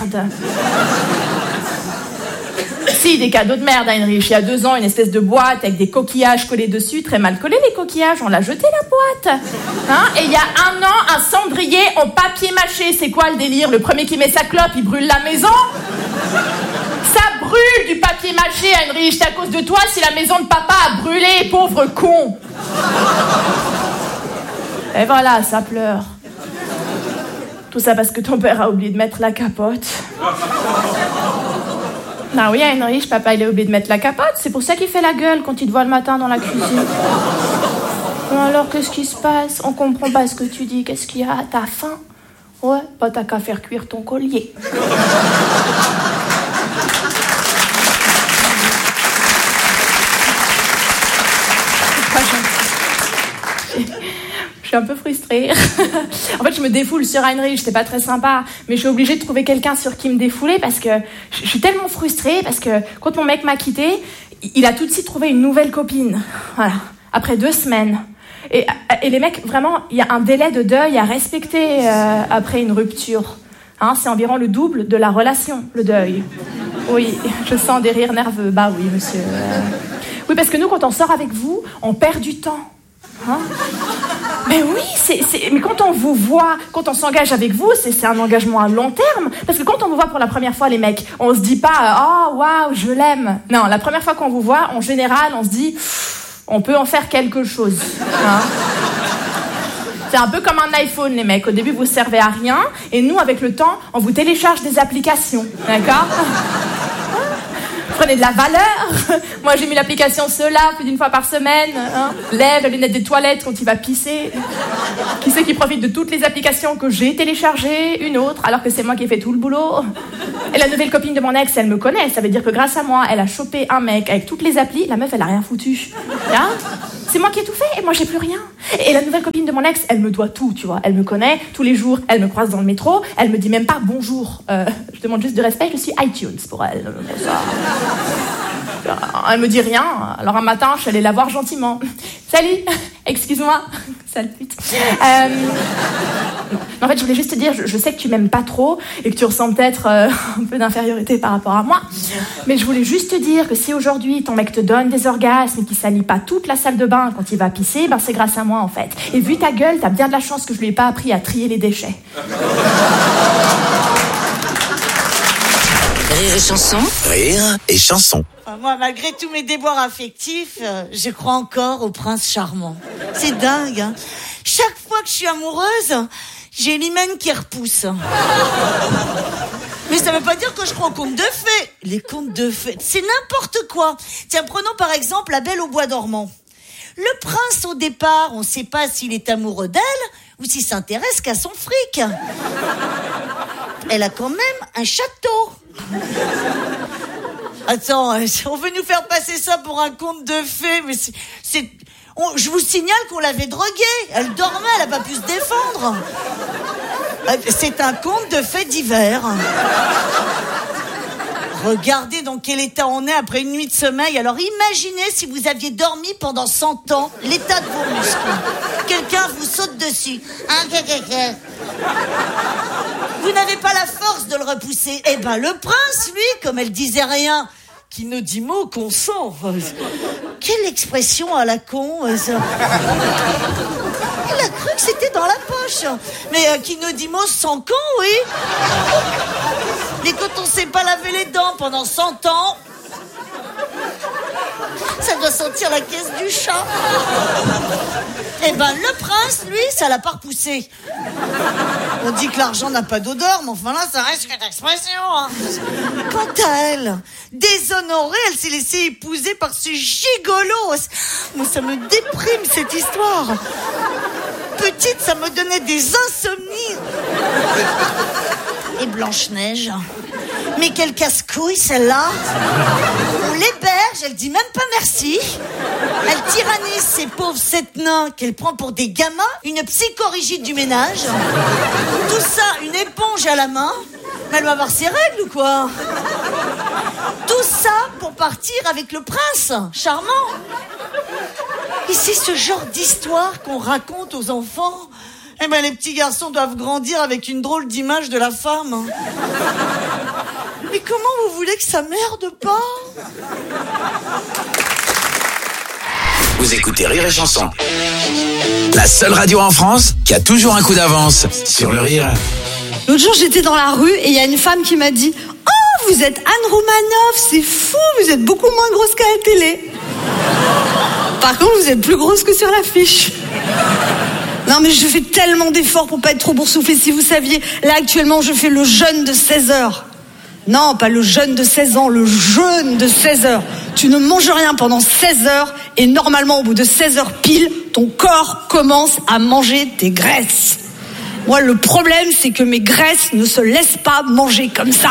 Speaker 9: Si, des cadeaux de merde, Heinrich. Il y a 2 ans, une espèce de boîte avec des coquillages collés dessus, très mal collés les coquillages, on l'a jeté la boîte. Hein? Et il y a 1 an, un cendrier en papier mâché. C'est quoi le délire? Le premier qui met sa clope, il brûle la maison? Ça brûle du papier mâché, Heinrich. C'est à cause de toi si la maison de papa a brûlé, pauvre con. Et voilà, ça pleure. Tout ça parce que ton père a oublié de mettre la capote. Ah oui, Heinrich, papa, il a oublié de mettre la capote. C'est pour ça qu'il fait la gueule quand il te voit le matin dans la cuisine. Alors, qu'est-ce qui se passe? On comprend pas ce que tu dis. Qu'est-ce qu'il y a? T'as faim? Ouais, bah t'as qu'à faire cuire ton collier. Je suis un peu frustrée. En fait, je me défoule sur Heinrich, c'est pas très sympa. Mais je suis obligée de trouver quelqu'un sur qui me défouler parce que je suis tellement frustrée parce que quand mon mec m'a quittée, il a tout de suite trouvé une nouvelle copine. Voilà. Après 2 semaines. Et les mecs, vraiment, il y a un délai de deuil à respecter après une rupture. Hein, c'est environ le double de la relation, le deuil. Oui, je sens des rires nerveux. Bah oui, monsieur. Oui, parce que nous, quand on sort avec vous, on perd du temps. Hein? Mais oui, mais quand on vous voit, quand on s'engage avec vous, c'est un engagement à long terme. Parce que quand on vous voit pour la première fois, les mecs, on se dit pas « Oh, waouh, je l'aime ». Non, la première fois qu'on vous voit, en général, on se dit « On peut en faire quelque chose hein ». C'est un peu comme un iPhone, les mecs. Au début, vous servez à rien. Et nous, avec le temps, on vous télécharge des applications. D'accord ? Prenez de la valeur. Moi, j'ai mis l'application Cela plus d'1 fois par semaine. Hein. Lève la lunette des toilettes quand il va pisser. Qui sais qu'il profite de toutes les applications que j'ai téléchargées, une autre, alors que c'est moi qui ai fait tout le boulot. Et la nouvelle copine de mon ex, elle me connaît, ça veut dire que grâce à moi, elle a chopé un mec avec toutes les applis, la meuf, elle a rien foutu. Hein? C'est moi qui ai tout fait et moi j'ai plus rien. Et la nouvelle copine de mon ex, elle me doit tout, tu vois. Elle me connaît, tous les jours, elle me croise dans le métro, elle me dit même pas bonjour. Je demande juste de respect, je suis iTunes pour elle. Elle me dit rien, alors un matin, je suis allée la voir gentiment. Salut, excuse-moi, sale pute. En fait, je voulais juste te dire, je sais que tu m'aimes pas trop et que tu ressens peut-être un peu d'infériorité par rapport à moi. Mais je voulais juste te dire que si aujourd'hui ton mec te donne des orgasmes et qu'il salit pas toute la salle de bain quand il va pisser, ben c'est grâce à moi en fait. Et vu ta gueule, t'as bien de la chance que je lui ai pas appris à trier les déchets.
Speaker 2: Rire et chanson.
Speaker 3: Rire et chanson.
Speaker 5: Moi, malgré tous mes déboires affectifs, je crois encore au prince charmant. C'est dingue, hein. Chaque fois que je suis amoureuse, j'ai l'hymen qui repousse. Mais ça veut pas dire que je crois aux contes de fées. Les contes de fées, c'est n'importe quoi. Tiens, prenons par exemple La Belle au bois dormant. Le prince, au départ, on sait pas s'il est amoureux d'elle ou s'il s'intéresse qu'à son fric. Elle a quand même un château. Attends, on veut nous faire passer ça pour un conte de fées, mais je vous signale qu'on l'avait droguée. Elle dormait, elle a pas pu se défendre. C'est un conte de faits divers. Regardez dans quel état on est après une nuit de sommeil. Alors imaginez si vous aviez dormi pendant 100 ans, l'état de vos muscles. Quelqu'un vous saute dessus. Vous n'avez pas la force de le repousser. Eh ben le prince, lui, comme elle disait rien, qui ne dit mot qu'on sent. Quelle expression à la con. Il a cru que c'était dans la poche. Mais qui ne dit mot sans con, oui. Mais quand on sait pas laver les dents pendant 100 ans, ça doit sentir la caisse du chat. Eh ben le prince, lui, ça l'a pas repoussé. On dit que l'argent n'a pas d'odeur, mais enfin là, ça reste qu'une expression. Hein. Quant à elle, déshonorée, elle s'est laissée épouser par ce gigolo. Moi, ça me déprime, cette histoire. Petite, ça me donnait des insomnies. Et Blanche-Neige, mais quelle casse-couille, celle-là. On l'héberge, elle dit même pas merci. Elle tyrannise ces pauvres 7 nains qu'elle prend pour des gamins, une psychorigide du ménage. Tout ça, une éponge à la main. Mais elle va avoir ses règles ou quoi? Tout ça pour partir avec le prince charmant. Et c'est ce genre d'histoire qu'on raconte aux enfants. Eh ben les petits garçons doivent grandir avec une drôle d'image de la femme. Mais comment vous voulez que ça merde pas?
Speaker 3: Vous écoutez Rire et Chanson. La seule radio en France qui a toujours un coup d'avance sur le rire.
Speaker 10: L'autre jour, j'étais dans la rue et il y a une femme qui m'a dit « Oh, vous êtes Anne Romanoff, c'est fou, vous êtes beaucoup moins grosse qu'à la télé. Par contre, vous êtes plus grosse que sur l'affiche. » Non mais je fais tellement d'efforts pour pas être trop boursouflée. Si vous saviez, là actuellement je fais le jeûne de 16 heures. Non, pas le jeûne de 16 ans, le jeûne de 16 heures. Tu ne manges rien pendant 16 heures et normalement au bout de 16 heures pile, ton corps commence à manger tes graisses. Moi le problème c'est que mes graisses ne se laissent pas manger comme ça.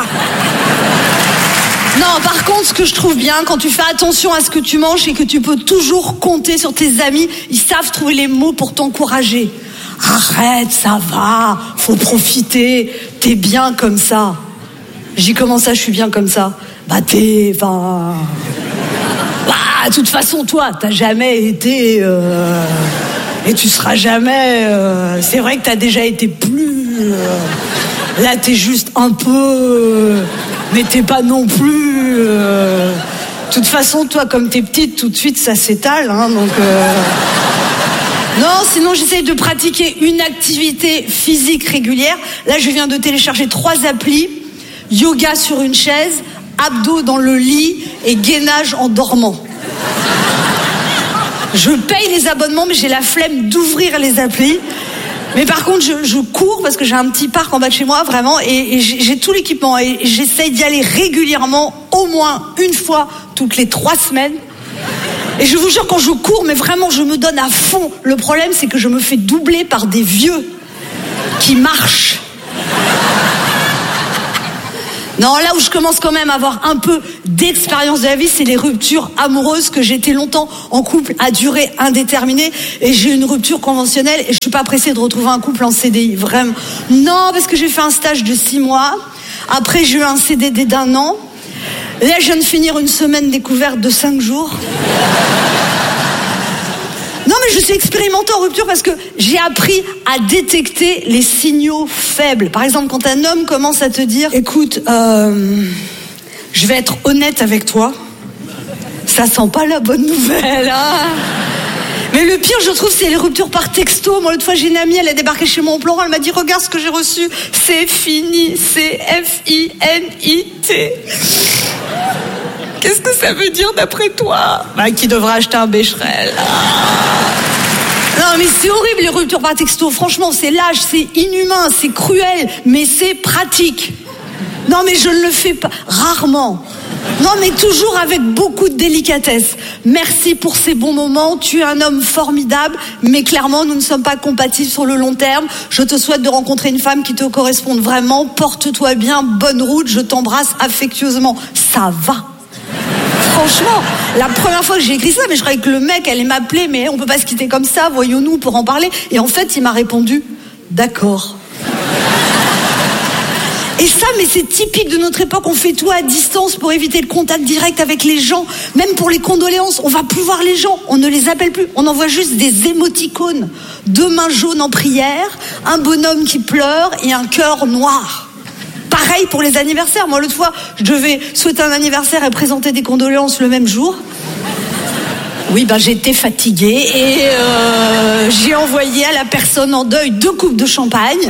Speaker 10: Non, par contre, ce que je trouve bien, quand tu fais attention à ce que tu manges, c'est que tu peux toujours compter sur tes amis. Ils savent trouver les mots pour t'encourager. Arrête, ça va, faut profiter, t'es bien comme ça. J'ai comment ça, je suis bien comme ça? Bah de toute façon, toi, t'as jamais été... Et tu seras jamais... c'est vrai que t'as déjà été plus... là, t'es juste un peu... mais t'es pas non plus... De toute façon, toi, comme t'es petite, tout de suite, ça s'étale, hein, donc... Non, sinon, j'essaye de pratiquer une activité physique régulière. Là, je viens de télécharger 3 applis. Yoga sur une chaise, abdos dans le lit et gainage en dormant. Je paye les abonnements, mais j'ai la flemme d'ouvrir les applis. Mais par contre, je cours parce que j'ai un petit parc en bas de chez moi, vraiment, et j'ai tout l'équipement. Et j'essaye d'y aller régulièrement, au moins une fois toutes les 3 semaines. Et je vous jure, quand je cours, mais vraiment, je me donne à fond. Le problème, c'est que je me fais doubler par des vieux qui marchent. Non, là où je commence quand même à avoir un peu d'expérience de la vie, c'est les ruptures amoureuses, que j'étais longtemps en couple à durée indéterminée, et j'ai une rupture conventionnelle et je suis pas pressée de retrouver un couple en CDI, vraiment. Non, parce que j'ai fait un stage de 6 mois, après j'ai eu un CDD d'1 an, là je viens de finir une semaine découverte de 5 jours. Non, mais je suis expérimentée en rupture parce que j'ai appris à détecter les signaux faibles. Par exemple, quand un homme commence à te dire « Écoute, je vais être honnête avec toi », ça sent pas la bonne nouvelle, hein. Mais le pire, je trouve, c'est les ruptures par texto. Moi, l'autre fois, j'ai une amie, elle a débarqué chez moi en pleurant, elle m'a dit « Regarde ce que j'ai reçu, c'est fini, c'est F-I-N-I-T ». Qu'est-ce que ça veut dire d'après toi ? Bah, qui devra acheter un Becherel. Non, mais c'est horrible les ruptures par texto. Franchement, c'est lâche, c'est inhumain, c'est cruel, mais c'est pratique. Non, mais je ne le fais pas. Rarement. Non, mais toujours avec beaucoup de délicatesse. Merci pour ces bons moments. Tu es un homme formidable, mais clairement, nous ne sommes pas compatibles sur le long terme. Je te souhaite de rencontrer une femme qui te corresponde vraiment. Porte-toi bien, bonne route. Je t'embrasse affectueusement. Ça va. Franchement, la première fois que j'ai écrit ça, mais je croyais que le mec allait m'appeler, mais on peut pas se quitter comme ça, voyons-nous pour en parler. Et en fait, il m'a répondu, d'accord. Et ça, mais c'est typique de notre époque, on fait tout à distance pour éviter le contact direct avec les gens. Même pour les condoléances, on va plus voir les gens, on ne les appelle plus, on envoie juste des émoticônes. 2 mains jaunes en prière, un bonhomme qui pleure et un cœur noir. Pareil pour les anniversaires. Moi, l'autre fois, je devais souhaiter un anniversaire et présenter des condoléances le même jour. Oui, ben j'étais fatiguée et j'ai envoyé à la personne en deuil 2 coupes de champagne,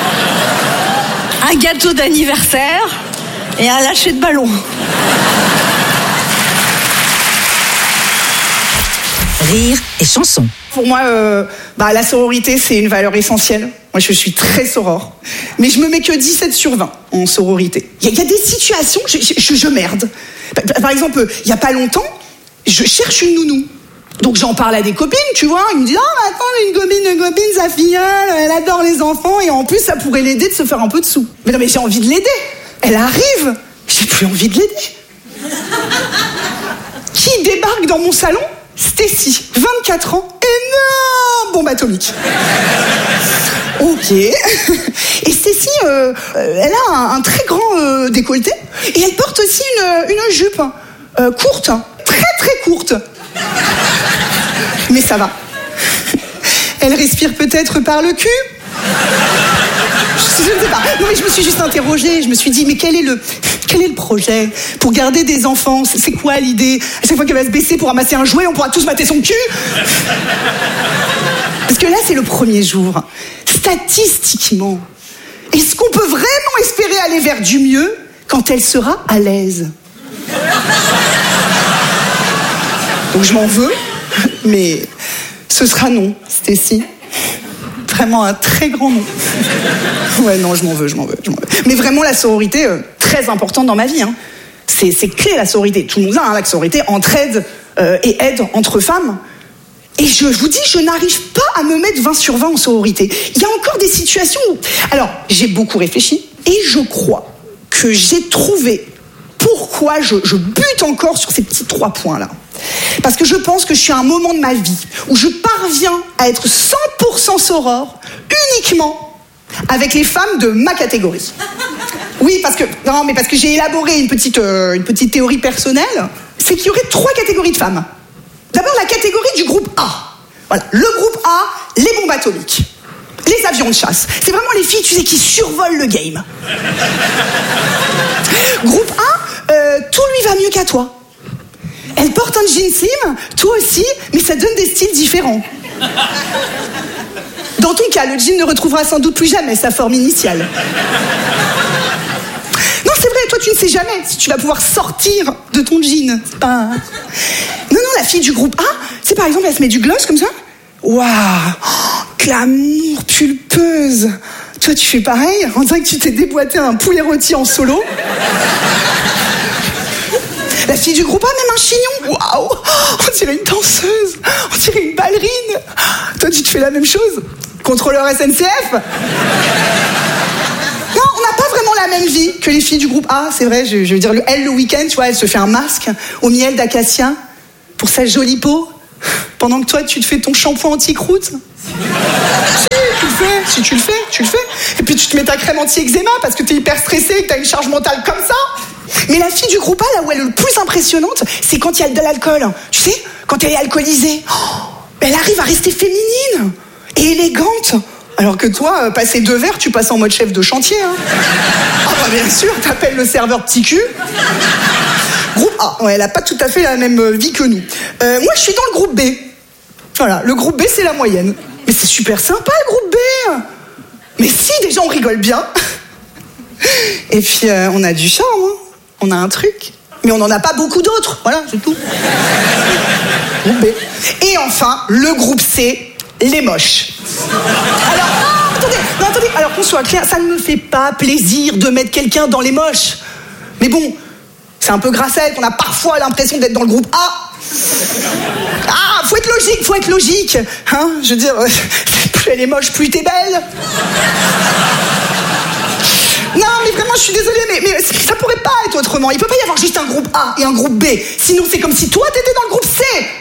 Speaker 10: un gâteau d'anniversaire et un lâcher de ballon.
Speaker 2: Rire et chanson.
Speaker 11: Pour moi, la sororité, c'est une valeur essentielle. Moi, je suis très soror. Mais je me mets que 17 sur 20 en sororité. Il y a des situations, je merde. Par exemple, il n'y a pas longtemps, je cherche une nounou. Donc j'en parle à des copines, tu vois. Ils me disent « Ah, attends, une copine, sa filleule, elle adore les enfants. Et en plus, ça pourrait l'aider de se faire un peu de sous. » Mais non, mais j'ai envie de l'aider. Elle arrive. J'ai plus envie de l'aider. Qui débarque dans mon salon ? Stacy, 24 ans, énorme bombe atomique. Ok. Et Stacy, elle a un très grand décolleté et elle porte aussi une jupe courte, très très courte. Mais ça va. Elle respire peut-être par le cul. Je ne sais pas. Non, mais je me suis juste interrogée. Je me suis dit, mais quel est le projet pour garder des enfants ? C'est quoi l'idée ? À chaque fois qu'elle va se baisser pour ramasser un jouet, on pourra tous mater son cul ? Parce que là, c'est le premier jour. Statistiquement, est-ce qu'on peut vraiment espérer aller vers du mieux quand elle sera à l'aise ? Donc je m'en veux, mais ce sera non, Stacy. Vraiment un très grand non. Ouais, non, je m'en veux. Mais vraiment, la sororité, très importante dans ma vie. Hein. C'est clé, la sororité. Tout le monde a la sororité, entraide et aide entre femmes. Et je vous dis, je n'arrive pas à me mettre 20 sur 20 en sororité. Il y a encore des situations où... Alors, j'ai beaucoup réfléchi et je crois que j'ai trouvé pourquoi je bute encore sur ces petits 3 points-là. Parce que je pense que je suis à un moment de ma vie où je parviens à être 100% soror uniquement avec les femmes de ma catégorie. Oui, parce que j'ai élaboré une petite théorie personnelle, c'est qu'il y aurait 3 catégories de femmes. D'abord, la catégorie du groupe A. Voilà, le groupe A, les bombes atomiques, les avions de chasse. C'est vraiment les filles, tu sais, qui survolent le game. Groupe A, tout lui va mieux qu'à toi. Elle porte un jean slim, toi aussi, mais ça donne des styles différents. Dans ton cas, le jean ne retrouvera sans doute plus jamais sa forme initiale. Non, c'est vrai, toi tu ne sais jamais si tu vas pouvoir sortir de ton jean. C'est pas... Non, la fille du groupe A, c'est par exemple, elle se met du gloss comme ça. Waouh, glamour pulpeuse. Toi tu fais pareil, on dirait que tu t'es déboîté un poulet rôti en solo. La fille du groupe A, même un chignon. Waouh, on dirait une danseuse, on dirait une ballerine. Toi, tu te fais la même chose? Contrôleur SNCF? Non, on n'a pas vraiment la même vie que les filles du groupe A, c'est vrai. Je veux dire, elle, le week-end, tu vois, elle se fait un masque au miel d'acacia pour sa jolie peau, pendant que toi, tu te fais ton shampoing anti-croûte. Si tu le fais. Et puis tu te mets ta crème anti-eczéma parce que t'es hyper stressé et que t'as une charge mentale comme ça. Mais la fille du groupe A, là où elle est le plus impressionnante, c'est quand il y a de l'alcool. Tu sais, quand elle est alcoolisée. Elle arrive à rester féminine et élégante. Alors que toi, passer 2 verres, tu passes en mode chef de chantier. Hein. Ah bah bien sûr, t'appelles le serveur petit cul. Groupe A, ouais, elle a pas tout à fait la même vie que nous. Moi, je suis dans le groupe B. Voilà, le groupe B, c'est la moyenne. Mais c'est super sympa, le groupe B. Mais si, déjà, on rigole bien. Et puis, on a du charme, hein. On a un truc. Mais on n'en a pas beaucoup d'autres. Voilà, c'est tout. Groupe B. Et enfin, le groupe C, les moches. Alors, attendez. Alors qu'on soit clair, ça ne me fait pas plaisir de mettre quelqu'un dans les moches. Mais bon, c'est un peu grâce à elle qu'on a parfois l'impression d'être dans le groupe A. Ah, faut être logique. Hein, je veux dire, plus elle est moche, plus t'es belle. Non, mais vraiment, je suis désolée, mais ça pourrait pas être autrement. Il peut pas y avoir juste un groupe A et un groupe B. Sinon, c'est comme si toi, t'étais dans le groupe C.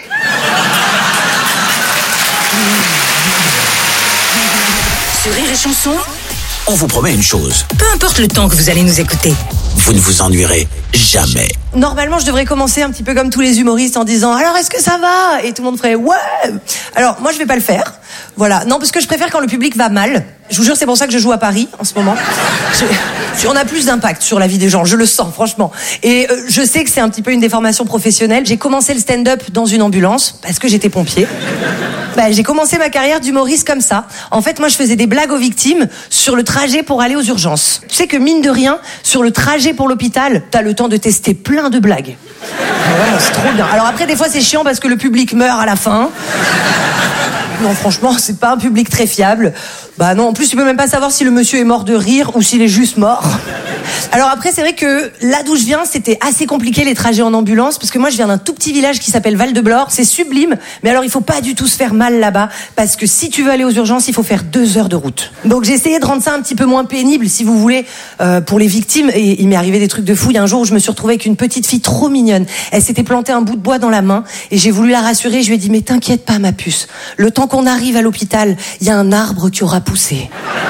Speaker 2: Sur Rire et Chanson,
Speaker 3: On vous promet une chose,
Speaker 2: peu importe le temps que vous allez nous écouter,
Speaker 3: vous ne vous ennuierez jamais.
Speaker 5: Normalement, je devrais commencer un petit peu comme tous les humoristes en disant « Alors, est-ce que ça va ?» Et tout le monde ferait « Ouais !» Alors, moi, je vais pas le faire. Voilà. Non, parce que je préfère quand le public va mal. Je vous jure, c'est pour ça que je joue à Paris, en ce moment. On a plus d'impact sur la vie des gens, je le sens, franchement. Et je sais que c'est un petit peu une déformation professionnelle. J'ai commencé le stand-up dans une ambulance, parce que j'étais pompier. J'ai commencé ma carrière d'humoriste comme ça. En fait, moi, je faisais des blagues aux victimes sur le trajet pour aller aux urgences. Tu sais que, mine de rien, sur le trajet pour l'hôpital, t'as le temps de tester plein de blagues. Vraiment, c'est trop bien. Alors après, des fois, c'est chiant parce que le public meurt à la fin. Non, franchement, c'est pas un public très fiable. Bah non, en plus, tu peux même pas savoir si le monsieur est mort de rire ou s'il est juste mort. Alors après, c'est vrai que là d'où je viens, c'était assez compliqué les trajets en ambulance, parce que moi, je viens d'un tout petit village qui s'appelle Val-de-Blore. C'est sublime, mais alors il faut pas du tout se faire mal là-bas, parce que si tu veux aller aux urgences, il faut faire 2 heures de route. Donc j'ai essayé de rendre ça un petit peu moins pénible, si vous voulez, pour les victimes, et il m'est arrivé des trucs de fou. Il y a un jour où je me suis retrouvée avec une petite fille trop mignonne. Elle s'était plantée un bout de bois dans la main, et j'ai voulu la rassurer. Je lui ai dit, mais t'inquiète pas, ma puce. Le temps qu'on arrive à l'hôpital, il y a un arbre qui aura poussé.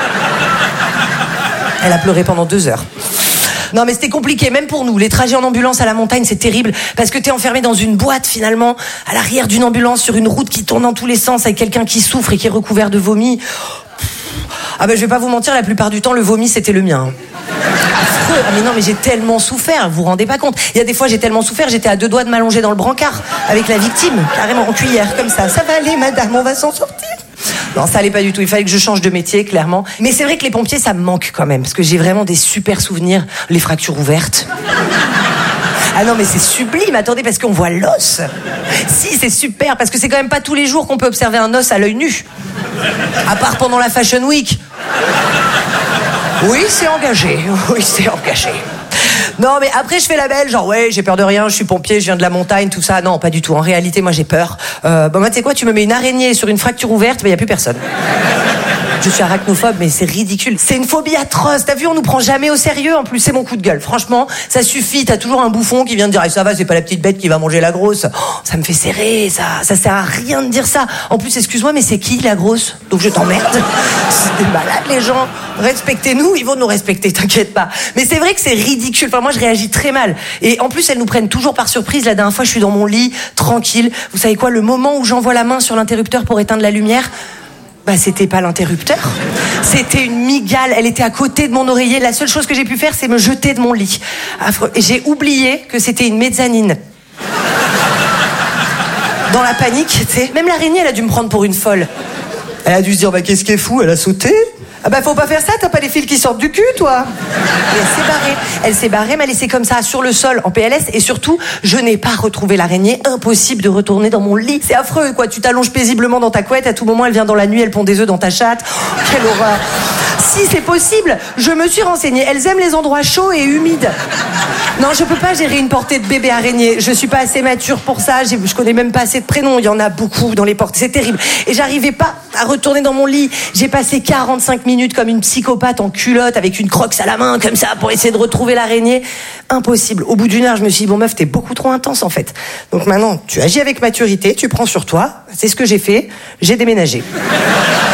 Speaker 5: Elle a pleuré pendant 2 heures. Non, mais c'était compliqué, même pour nous. Les trajets en ambulance à la montagne, c'est terrible, parce que t'es enfermé dans une boîte, finalement, à l'arrière d'une ambulance, sur une route qui tourne dans tous les sens, avec quelqu'un qui souffre et qui est recouvert de vomi. Ah ben, je vais pas vous mentir, la plupart du temps, le vomi, c'était le mien. Affreux. Ah mais non, mais j'ai tellement souffert, vous vous rendez pas compte. Il y a des fois, j'ai tellement souffert, j'étais à 2 doigts de m'allonger dans le brancard, avec la victime, carrément en cuillère, comme ça. Ça va aller, madame, on va s'en sortir. Non, ça allait pas du tout. Il fallait que je change de métier, clairement. Mais c'est vrai que les pompiers, ça me manque quand même, parce que j'ai vraiment des super souvenirs. Les fractures ouvertes. Ah non, mais c'est sublime. Attendez, parce qu'on voit l'os. Si, c'est super, parce que c'est quand même pas tous les jours qu'on peut observer un os à l'œil nu. À part pendant la Fashion Week. Oui, c'est engagé. Oui, c'est engagé. Non, mais après, je fais la belle, genre, ouais, j'ai peur de rien, je suis pompier, je viens de la montagne, tout ça. Non, pas du tout. En réalité, moi, j'ai peur. Moi, tu sais quoi, tu me mets une araignée sur une fracture ouverte, il n'y a plus personne. Je suis arachnophobe, mais c'est ridicule. C'est une phobie atroce. T'as vu, on nous prend jamais au sérieux. En plus, c'est mon coup de gueule. Franchement, ça suffit. T'as toujours un bouffon qui vient de dire, ça va, c'est pas la petite bête qui va manger la grosse. Oh, ça me fait serrer, ça. Ça sert à rien de dire ça. En plus, excuse-moi, mais c'est qui, la grosse? Donc je t'emmerde. C'est des malades, les gens. Respectez-nous, ils vont nous respecter, t'inquiète pas. Mais c'est vrai que c'est ridicule. Enfin, moi, je réagis très mal. Et en plus, elles nous prennent toujours par surprise. La dernière fois, je suis dans mon lit, tranquille. Vous savez quoi, le moment où j'envoie la main sur l'interrupteur pour éteindre la lumière, c'était pas l'interrupteur. C'était une migale. Elle était à côté de mon oreiller. La seule chose que j'ai pu faire, c'est me jeter de mon lit. Affreux. Et j'ai oublié que c'était une mezzanine. Dans la panique, tu sais. Même l'araignée, elle a dû me prendre pour une folle. Elle a dû se dire, qu'est-ce qui est fou? Elle a sauté. Ah faut pas faire ça, t'as pas les fils qui sortent du cul, toi. Et elle s'est barrée. Elle s'est barrée, mais elle est laissée comme ça, sur le sol, en PLS. Et surtout, je n'ai pas retrouvé l'araignée. Impossible de retourner dans mon lit. C'est affreux, quoi. Tu t'allonges paisiblement dans ta couette. À tout moment, elle vient dans la nuit, elle pond des œufs dans ta chatte. Oh, quelle horreur.
Speaker 12: Si, c'est possible. Je me suis renseignée. Elles aiment les endroits chauds et humides. Non, je peux pas gérer une portée de bébé araignée. Je suis pas assez mature pour ça. Je connais même pas assez de prénoms. Il y en a beaucoup dans les portées. C'est terrible. Et j'arrivais pas à retourner dans mon lit. J'ai passé 45 minutes comme une psychopathe en culotte avec une croque à la main comme ça pour essayer de retrouver l'araignée. Impossible. Au bout d'une heure, je me suis dit, bon meuf, t'es beaucoup trop intense en fait. Donc maintenant, tu agis avec maturité, tu prends sur toi. C'est ce que j'ai fait. J'ai déménagé.